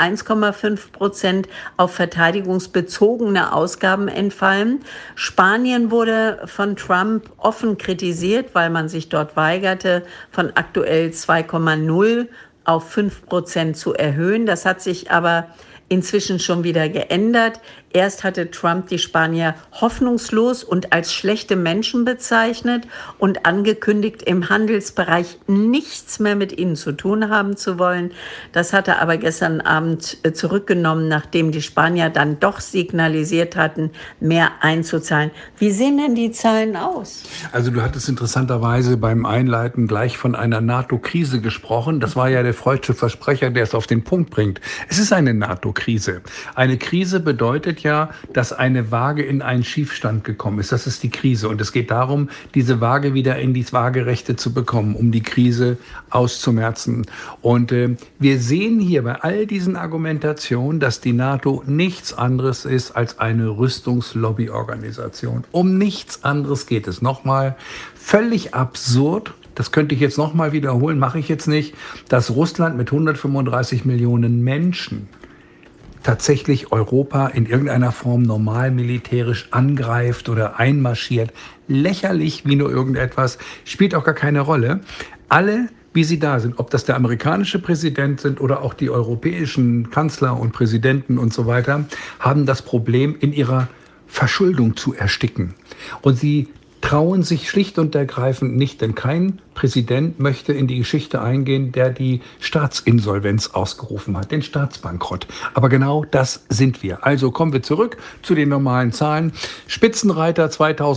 1,5% auf verteidigungsbezogene Ausgaben entfallen. Spanien wurde von Trump offen kritisiert, weil man sich dort weigerte, von aktuell 2,0 auf 5% zu erhöhen. Das hat sich aber inzwischen schon wieder geändert. Erst hatte Trump die Spanier hoffnungslos und als schlechte Menschen bezeichnet und angekündigt, im Handelsbereich nichts mehr mit ihnen zu tun haben zu wollen. Das hat er aber gestern Abend zurückgenommen, nachdem die Spanier dann doch signalisiert hatten, mehr einzuzahlen. Wie sehen denn die Zahlen aus? Also du hattest interessanterweise beim Einleiten gleich von einer NATO-Krise gesprochen. Das war ja der freudsche Versprecher, der es auf den Punkt bringt. Es ist eine NATO-Krise. Eine Krise bedeutet ja, dass eine Waage in einen Schiefstand gekommen ist. Das ist die Krise. Und es geht darum, diese Waage wieder in die Waagerechte zu bekommen, um die Krise auszumerzen. Und wir sehen hier bei all diesen Argumentationen, dass die NATO nichts anderes ist als eine Rüstungslobbyorganisation. Um nichts anderes geht es. Nochmal, völlig absurd. Das könnte ich jetzt nochmal wiederholen, mache ich jetzt nicht, dass Russland mit 135 Millionen Menschen tatsächlich Europa in irgendeiner Form normal militärisch angreift oder einmarschiert. Lächerlich wie nur irgendetwas, spielt auch gar keine Rolle. Alle, wie sie da sind, ob das der amerikanische Präsident sind oder auch die europäischen Kanzler und Präsidenten und so weiter, haben das Problem, in ihrer Verschuldung zu ersticken. Und sie trauen sich schlicht und ergreifend nicht, denn kein Präsident möchte in die Geschichte eingehen, der die Staatsinsolvenz ausgerufen hat, den Staatsbankrott. Aber genau das sind wir. Also kommen wir zurück zu den normalen Zahlen. Spitzenreiter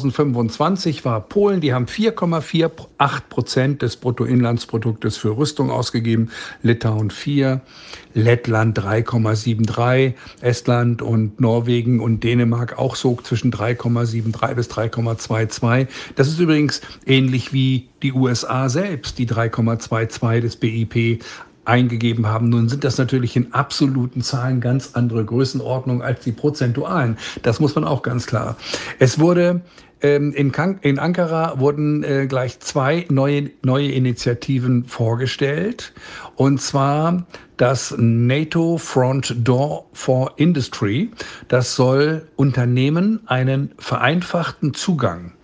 2025 war Polen, die haben 4,48% des Bruttoinlandsproduktes für Rüstung ausgegeben, Litauen 4%, Lettland 3,73%, Estland und Norwegen und Dänemark auch so zwischen 3,73 bis 3,22. Das ist übrigens ähnlich wie die USA selbst, die 3,22 des BIP eingegeben haben. Nun sind das natürlich in absoluten Zahlen ganz andere Größenordnungen als die prozentualen. Das muss man auch ganz klar. Es wurde in Ankara wurden gleich 2 neue Initiativen vorgestellt. Und zwar das NATO Front Door for Industry. Das soll Unternehmen einen vereinfachten Zugang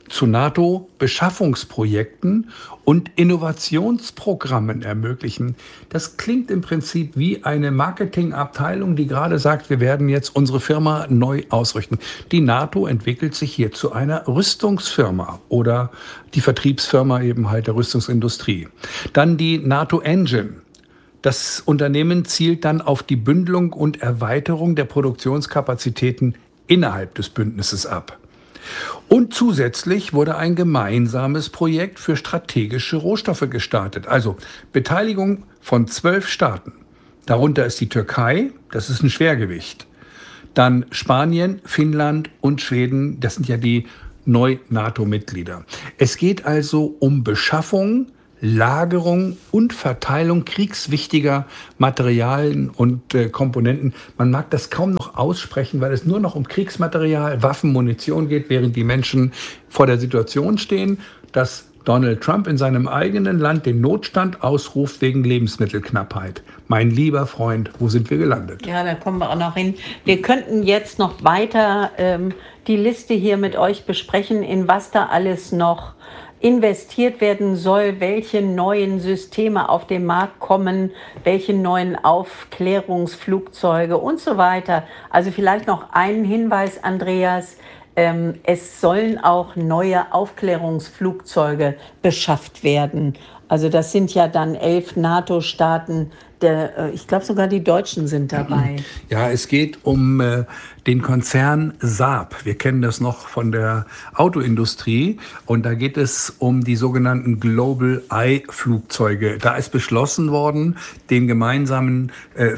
zu NATO-Beschaffungsprojekten und Innovationsprogrammen ermöglichen. Das klingt im Prinzip wie eine Marketingabteilung, die gerade sagt, wir werden jetzt unsere Firma neu ausrichten. Die NATO entwickelt sich hier zu einer Rüstungsfirma oder die Vertriebsfirma eben halt der Rüstungsindustrie. Dann die NATO Engine. Das Unternehmen zielt dann auf die Bündelung und Erweiterung der Produktionskapazitäten innerhalb des Bündnisses ab. Und zusätzlich wurde ein gemeinsames Projekt für strategische Rohstoffe gestartet. Also Beteiligung von 12 Staaten. Darunter ist die Türkei, das ist ein Schwergewicht. Dann Spanien, Finnland und Schweden, das sind ja die Neu-NATO-Mitglieder. Es geht also um Beschaffung, Lagerung und Verteilung kriegswichtiger Materialien und Komponenten. Man mag das kaum noch aussprechen, weil es nur noch um Kriegsmaterial, Waffen, Munition geht, während die Menschen vor der Situation stehen, dass Donald Trump in seinem eigenen Land den Notstand ausruft wegen Lebensmittelknappheit. Mein lieber Freund, wo sind wir gelandet? Ja, da kommen wir auch noch hin. Wir könnten jetzt noch weiter die Liste hier mit euch besprechen, in was da alles noch investiert werden soll, welche neuen Systeme auf den Markt kommen, welche neuen Aufklärungsflugzeuge und so weiter. Also vielleicht noch einen Hinweis, Andreas. Es sollen auch neue Aufklärungsflugzeuge beschafft werden. Also das sind ja dann 11 NATO-Staaten. Ich glaube sogar die Deutschen sind dabei. Ja, es geht um den Konzern Saab. Wir kennen das noch von der Autoindustrie. Und da geht es um die sogenannten Global Eye Flugzeuge. Da ist beschlossen worden, den gemeinsamen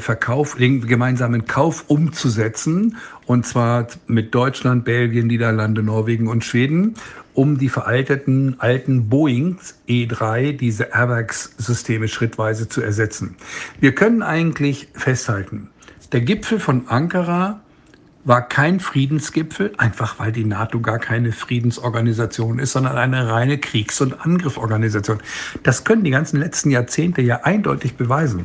Kauf umzusetzen. Und zwar mit Deutschland, Belgien, Niederlande, Norwegen und Schweden, um die veralteten alten Boeings E3, diese Airbags-Systeme schrittweise zu ersetzen. Wir können eigentlich festhalten, der Gipfel von Ankara war kein Friedensgipfel, einfach weil die NATO gar keine Friedensorganisation ist, sondern eine reine Kriegs- und Angriffsorganisation. Das können die ganzen letzten Jahrzehnte ja eindeutig beweisen.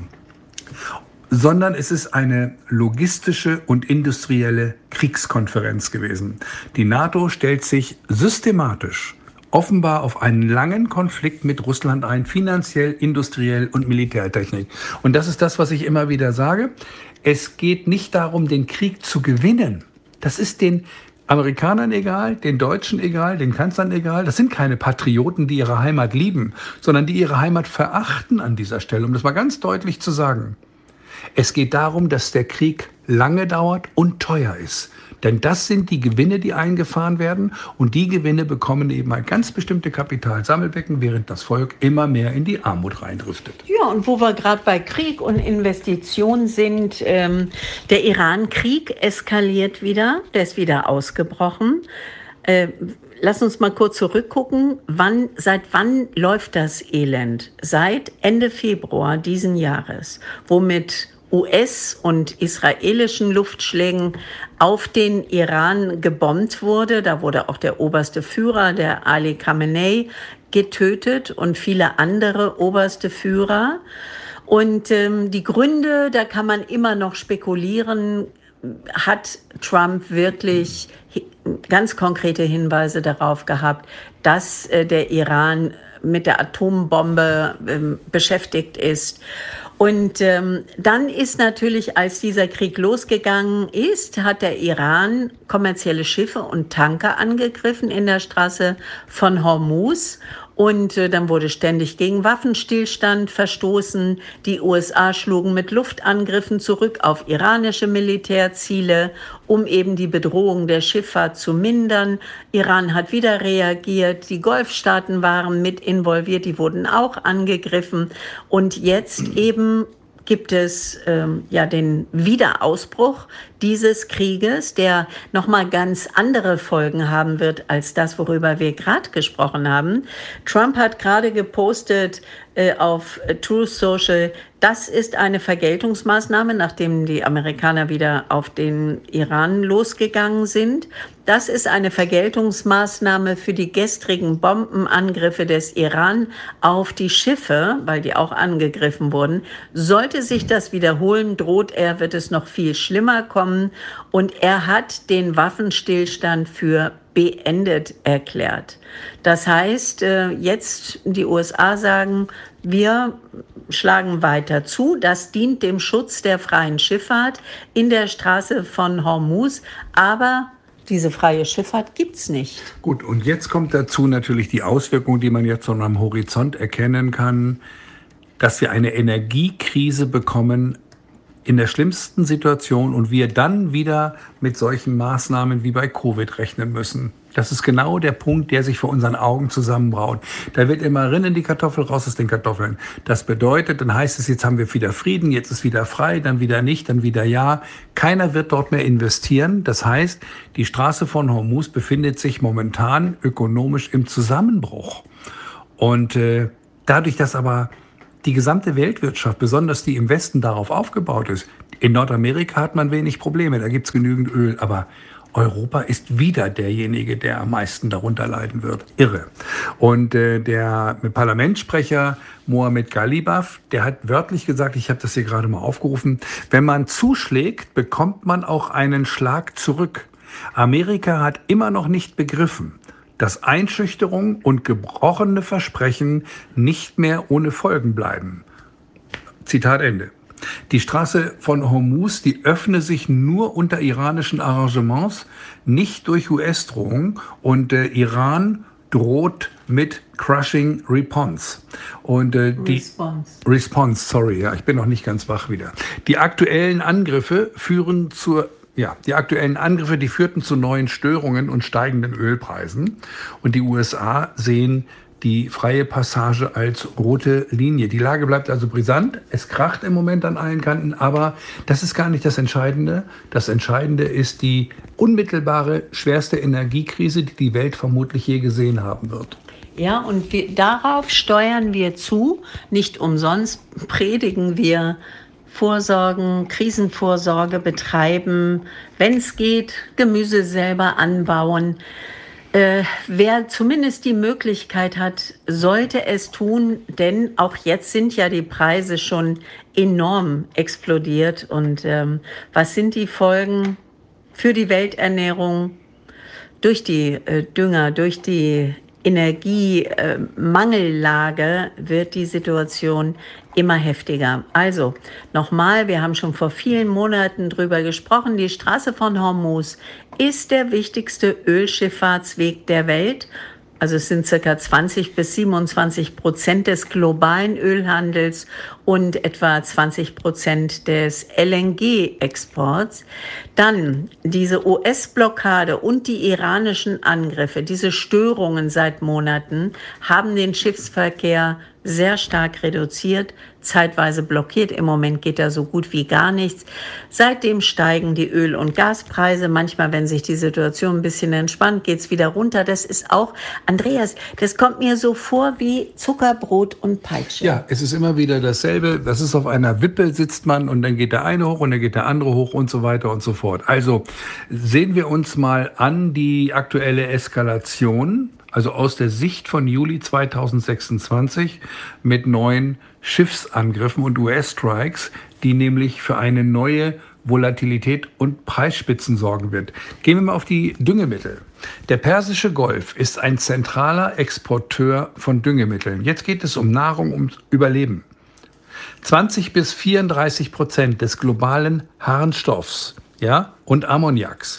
Sondern es ist eine logistische und industrielle Kriegskonferenz gewesen. Die NATO stellt sich systematisch offenbar auf einen langen Konflikt mit Russland ein, finanziell, industriell und Militärtechnik. Und das ist das, was ich immer wieder sage. Es geht nicht darum, den Krieg zu gewinnen. Das ist den Amerikanern egal, den Deutschen egal, den Kanzlern egal. Das sind keine Patrioten, die ihre Heimat lieben, sondern die ihre Heimat verachten an dieser Stelle, um das mal ganz deutlich zu sagen. Es geht darum, dass der Krieg lange dauert und teuer ist. Denn das sind die Gewinne, die eingefahren werden. Und die Gewinne bekommen eben ein ganz bestimmte Kapitalsammelbecken, während das Volk immer mehr in die Armut reindriftet. Ja, und wo wir gerade bei Krieg und Investition sind, der Iran-Krieg eskaliert wieder, der ist wieder ausgebrochen. Lass uns mal kurz zurückgucken. Seit wann läuft das Elend? Seit Ende Februar diesen Jahres, womit US- und israelischen Luftschlägen auf den Iran gebombt wurde. Da wurde auch der oberste Führer, der Ali Khamenei, getötet und viele andere oberste Führer. Und die Gründe, da kann man immer noch spekulieren. Hat Trump wirklich ganz konkrete Hinweise darauf gehabt, dass der Iran mit der Atombombe beschäftigt ist? Und dann ist natürlich, als dieser Krieg losgegangen ist, hat der Iran kommerzielle Schiffe und Tanker angegriffen in der Straße von Hormuz. Und dann wurde ständig gegen Waffenstillstand verstoßen. Die USA schlugen mit Luftangriffen zurück auf iranische Militärziele, um eben die Bedrohung der Schifffahrt zu mindern. Iran hat wieder reagiert. Die Golfstaaten waren mit involviert, die wurden auch angegriffen. Und jetzt eben gibt es den Wiederausbruch dieses Krieges, der nochmal ganz andere Folgen haben wird als das, worüber wir gerade gesprochen haben. Trump hat gerade gepostet auf Truth Social, das ist eine Vergeltungsmaßnahme, nachdem die Amerikaner wieder auf den Iran losgegangen sind. Das ist eine Vergeltungsmaßnahme für die gestrigen Bombenangriffe des Iran auf die Schiffe, weil die auch angegriffen wurden. Sollte sich das wiederholen, droht er, wird es noch viel schlimmer kommen. bekommen. Und er hat den Waffenstillstand für beendet erklärt. Das heißt, jetzt die USA sagen, wir schlagen weiter zu. Das dient dem Schutz der freien Schifffahrt in der Straße von Hormuz. Aber diese freie Schifffahrt gibt's nicht. Gut, und jetzt kommt dazu natürlich die Auswirkung, die man jetzt so am Horizont erkennen kann, dass wir eine Energiekrise bekommen in der schlimmsten Situation und wir dann wieder mit solchen Maßnahmen wie bei Covid rechnen müssen. Das ist genau der Punkt, der sich vor unseren Augen zusammenbraut. Da wird immer rein in die Kartoffel, raus aus den Kartoffeln. Das bedeutet, dann heißt es, jetzt haben wir wieder Frieden, jetzt ist wieder frei, dann wieder nicht, dann wieder ja. Keiner wird dort mehr investieren. Das heißt, die Straße von Hormuz befindet sich momentan ökonomisch im Zusammenbruch. Und dadurch, dass aber die gesamte Weltwirtschaft, besonders die im Westen, darauf aufgebaut ist, in Nordamerika hat man wenig Probleme, da gibt's genügend Öl, aber Europa ist wieder derjenige, der am meisten darunter leiden wird. Irre. Und der Parlamentssprecher Mohammed Ghalibaf, der hat wörtlich gesagt, ich habe das hier gerade mal aufgerufen, wenn man zuschlägt, bekommt man auch einen Schlag zurück. Amerika hat immer noch nicht begriffen, dass Einschüchterung und gebrochene Versprechen nicht mehr ohne Folgen bleiben. Zitat Ende. Die Straße von Hormuz, die öffne sich nur unter iranischen Arrangements, nicht durch US-Drohung. Und Iran droht mit Crushing Response. Und die Response, sorry, ja, ich bin noch nicht ganz wach wieder. Die aktuellen Angriffe führten zu neuen Störungen und steigenden Ölpreisen. Und die USA sehen die freie Passage als rote Linie. Die Lage bleibt also brisant. Es kracht im Moment an allen Kanten, aber das ist gar nicht das Entscheidende. Das Entscheidende ist die unmittelbare, schwerste Energiekrise, die die Welt vermutlich je gesehen haben wird. Ja, und darauf steuern wir zu. Nicht umsonst predigen wir Vorsorgen, Krisenvorsorge betreiben, wenn es geht, Gemüse selber anbauen. Wer zumindest die Möglichkeit hat, sollte es tun, denn auch jetzt sind ja die Preise schon enorm explodiert. Und was sind die Folgen für die Welternährung durch die Dünger, durch die Energiemangellage wird die Situation immer heftiger. Also nochmal, wir haben schon vor vielen Monaten drüber gesprochen, die Straße von Hormuz ist der wichtigste Ölschifffahrtsweg der Welt. Also es sind ca. 20-27% des globalen Ölhandels und etwa 20% des LNG-Exports. Dann diese US-Blockade und die iranischen Angriffe, diese Störungen seit Monaten haben den Schiffsverkehr sehr stark reduziert, zeitweise blockiert. Im Moment geht da so gut wie gar nichts. Seitdem steigen die Öl- und Gaspreise. Manchmal, wenn sich die Situation ein bisschen entspannt, geht's wieder runter. Das ist auch, Andreas, das kommt mir so vor wie Zuckerbrot und Peitsche. Ja, es ist immer wieder dasselbe. Das ist auf einer Wippe sitzt man und dann geht der eine hoch und dann geht der andere hoch und so weiter und so fort. Also sehen wir uns mal an die aktuelle Eskalation. Also aus der Sicht von Juli 2026 mit neuen Schiffsangriffen und US-Strikes, die nämlich für eine neue Volatilität und Preisspitzen sorgen wird. Gehen wir mal auf die Düngemittel. Der Persische Golf ist ein zentraler Exporteur von Düngemitteln. Jetzt geht es um Nahrung, um Überleben. 20-34% des globalen Harnstoffs, ja, und Ammoniaks,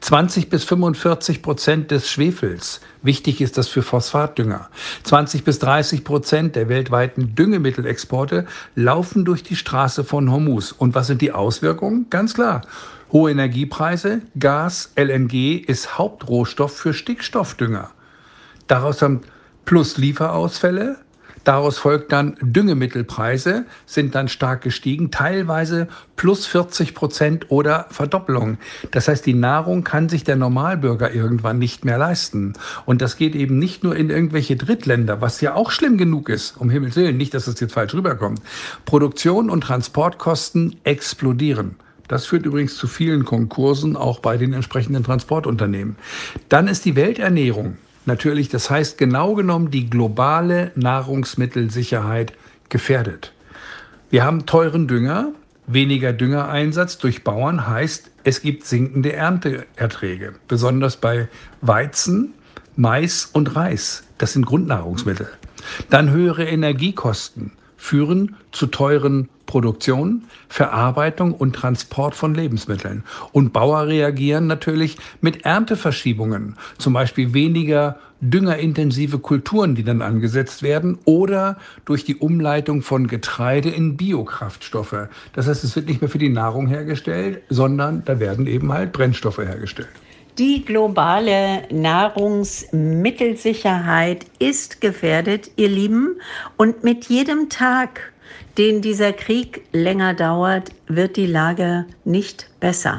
20-45% des Schwefels, wichtig ist das für Phosphatdünger, 20-30% der weltweiten Düngemittelexporte laufen durch die Straße von Hormuz. Und was sind die Auswirkungen? Ganz klar. Hohe Energiepreise, Gas, LNG ist Hauptrohstoff für Stickstoffdünger. Daraus haben plus Lieferausfälle. Daraus folgt dann Düngemittelpreise, sind dann stark gestiegen, teilweise plus 40% oder Verdoppelung. Das heißt, die Nahrung kann sich der Normalbürger irgendwann nicht mehr leisten. Und das geht eben nicht nur in irgendwelche Drittländer, was ja auch schlimm genug ist, um Himmels Willen, nicht, dass es jetzt falsch rüberkommt. Produktion und Transportkosten explodieren. Das führt übrigens zu vielen Konkursen, auch bei den entsprechenden Transportunternehmen. Dann ist die Welternährung natürlich, das heißt genau genommen die globale Nahrungsmittelsicherheit gefährdet. Wir haben teuren Dünger, Weniger Düngereinsatz durch Bauern heißt, es gibt sinkende Ernteerträge, besonders bei Weizen, Mais und Reis. Das sind Grundnahrungsmittel. Dann höhere Energiekosten führen zu teuren Produktion, Verarbeitung und Transport von Lebensmitteln. Und Bauern reagieren natürlich mit Ernteverschiebungen, zum Beispiel weniger düngerintensive Kulturen, die dann angesetzt werden, oder durch die Umleitung von Getreide in Biokraftstoffe. Das heißt, es wird nicht mehr für die Nahrung hergestellt, sondern da werden eben halt Brennstoffe hergestellt. Die globale Nahrungsmittelsicherheit ist gefährdet, ihr Lieben. Und mit jedem Tag, den dieser Krieg länger dauert, wird die Lage nicht besser.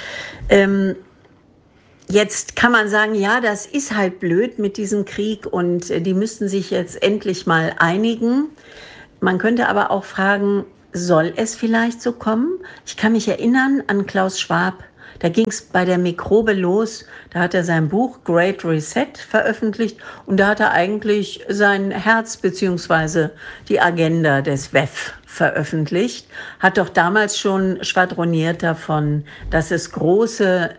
Jetzt kann man sagen, ja, das ist halt blöd mit diesem Krieg und die müssten sich jetzt endlich mal einigen. Man könnte aber auch fragen, soll es vielleicht so kommen? Ich kann mich erinnern an Klaus Schwab. Da ging es bei der Mikrobe los. Da hat er sein Buch Great Reset veröffentlicht und da hat er eigentlich sein Herz bzw. die Agenda des WEF veröffentlicht. Hat doch damals schon schwadroniert davon, dass es große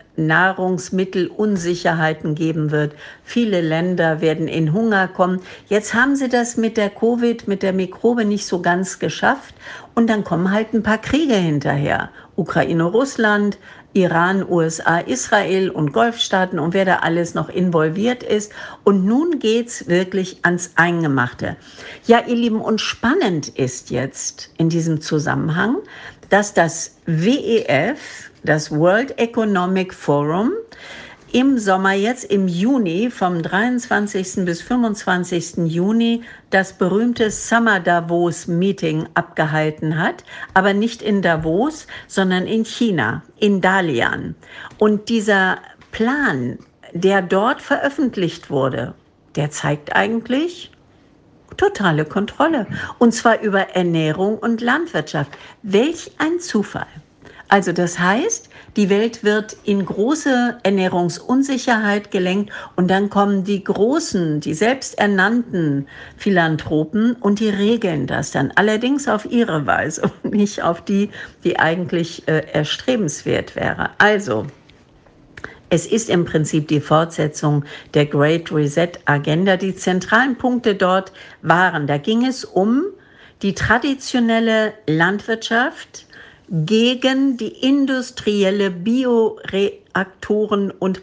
Nahrungsmittelunsicherheiten geben wird. Viele Länder werden in Hunger kommen. Jetzt haben sie das mit der mit der Mikrobe nicht so ganz geschafft. Und dann kommen halt ein paar Kriege hinterher. Ukraine, Russland, Iran, USA, Israel und Golfstaaten und wer da alles noch involviert ist. Und nun geht's wirklich ans Eingemachte. Ja, ihr Lieben, und spannend ist jetzt in diesem Zusammenhang, dass das WEF, das World Economic Forum, im Sommer jetzt im Juni, vom 23. bis 25. Juni, das berühmte Summer Davos Meeting abgehalten hat, aber nicht in Davos, sondern in China, in Dalian. Und dieser Plan, der dort veröffentlicht wurde, der zeigt eigentlich totale Kontrolle. Und zwar über Ernährung und Landwirtschaft. Welch ein Zufall. Also das heißt, die Welt wird in große Ernährungsunsicherheit gelenkt und dann kommen die großen, die selbsternannten Philanthropen und die regeln das dann. Allerdings auf ihre Weise und nicht auf die, die eigentlich erstrebenswert wäre. Also, es ist im Prinzip die Fortsetzung der Great Reset Agenda. Die zentralen Punkte dort waren, da ging es um die traditionelle Landwirtschaft gegen die industrielle Bioreaktoren und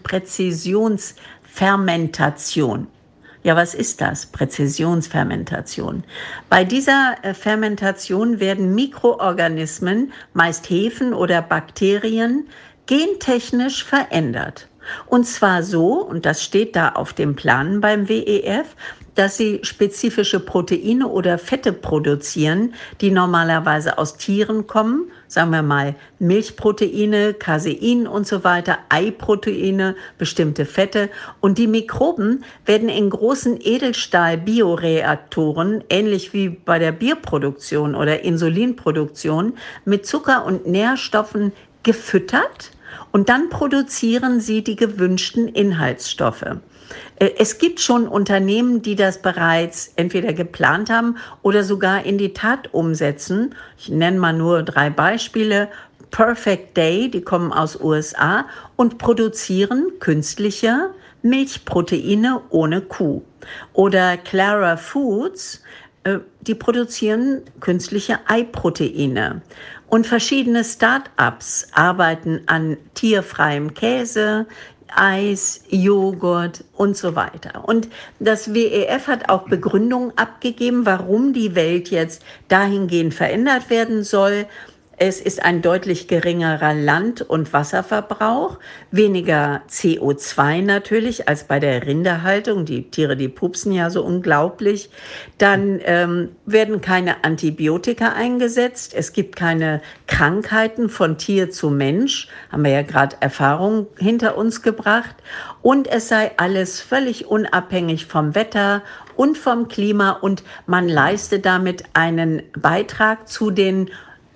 Präzisionsfermentation. Ja, was ist das? Präzisionsfermentation. Bei dieser Fermentation werden Mikroorganismen, meist Hefen oder Bakterien, gentechnisch verändert. Und zwar so, und das steht da auf dem Plan beim WEF, dass sie spezifische Proteine oder Fette produzieren, die normalerweise aus Tieren kommen, sagen wir mal Milchproteine, Casein und so weiter, Eiproteine, bestimmte Fette. Und die Mikroben werden in großen Edelstahl-Bioreaktoren, ähnlich wie bei der Bierproduktion oder Insulinproduktion, mit Zucker und Nährstoffen gefüttert und dann produzieren sie die gewünschten Inhaltsstoffe. Es gibt schon Unternehmen, die das bereits entweder geplant haben oder sogar in die Tat umsetzen. Ich nenne mal nur 3 Beispiele. Perfect Day, die kommen aus USA und produzieren künstliche Milchproteine ohne Kuh. Oder Clara Foods, die produzieren künstliche Eiproteine. Und verschiedene Start-ups arbeiten an tierfreiem Käse, Eis, Joghurt und so weiter. Und das WEF hat auch Begründungen abgegeben, warum die Welt jetzt dahingehend verändert werden soll. Es ist ein deutlich geringerer Land- und Wasserverbrauch, weniger CO2 natürlich als bei der Rinderhaltung. Die Tiere, die pupsen ja so unglaublich. Dann werden keine Antibiotika eingesetzt. Es gibt keine Krankheiten von Tier zu Mensch. Haben wir ja gerade Erfahrung hinter uns gebracht. Und es sei alles völlig unabhängig vom Wetter und vom Klima. Und man leiste damit einen Beitrag zu den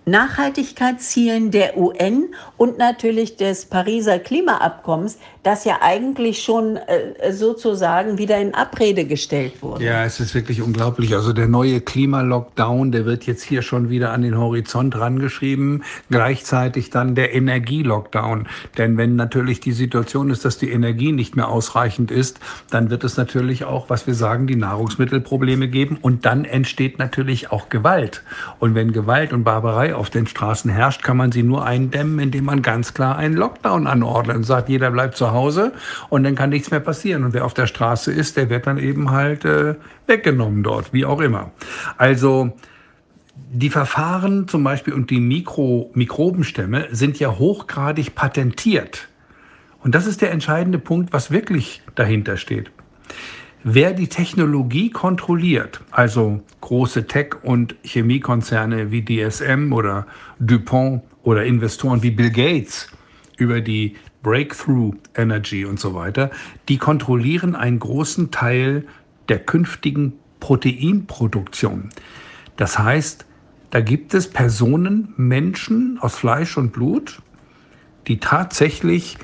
Nachhaltigkeitszielen der UN und natürlich des Pariser Klimaabkommens, das ja eigentlich schon sozusagen wieder in Abrede gestellt wurde. Ja, es ist wirklich unglaublich. Also der neue Klimalockdown, der wird jetzt hier schon wieder an den Horizont rangeschrieben. Gleichzeitig dann der Energielockdown. Denn wenn natürlich die Situation ist, dass die Energie nicht mehr ausreichend ist, dann wird es natürlich auch, was wir sagen, die Nahrungsmittelprobleme geben. Und dann entsteht natürlich auch Gewalt. Und wenn Gewalt und Barbarei auf den Straßen herrscht, kann man sie nur eindämmen, indem man ganz klar einen Lockdown anordnet und sagt, jeder bleibt zu Hause und dann kann nichts mehr passieren. Und wer auf der Straße ist, der wird dann eben halt weggenommen dort, wie auch immer. Also die Verfahren zum Beispiel und die Mikrobenstämme sind ja hochgradig patentiert. Und das ist der entscheidende Punkt, was wirklich dahinter steht. Wer die Technologie kontrolliert, also große Tech- und Chemiekonzerne wie DSM oder DuPont oder Investoren wie Bill Gates über die Breakthrough Energy und so weiter, die kontrollieren einen großen Teil der künftigen Proteinproduktion. Das heißt, da gibt es Personen, Menschen aus Fleisch und Blut, die tatsächlich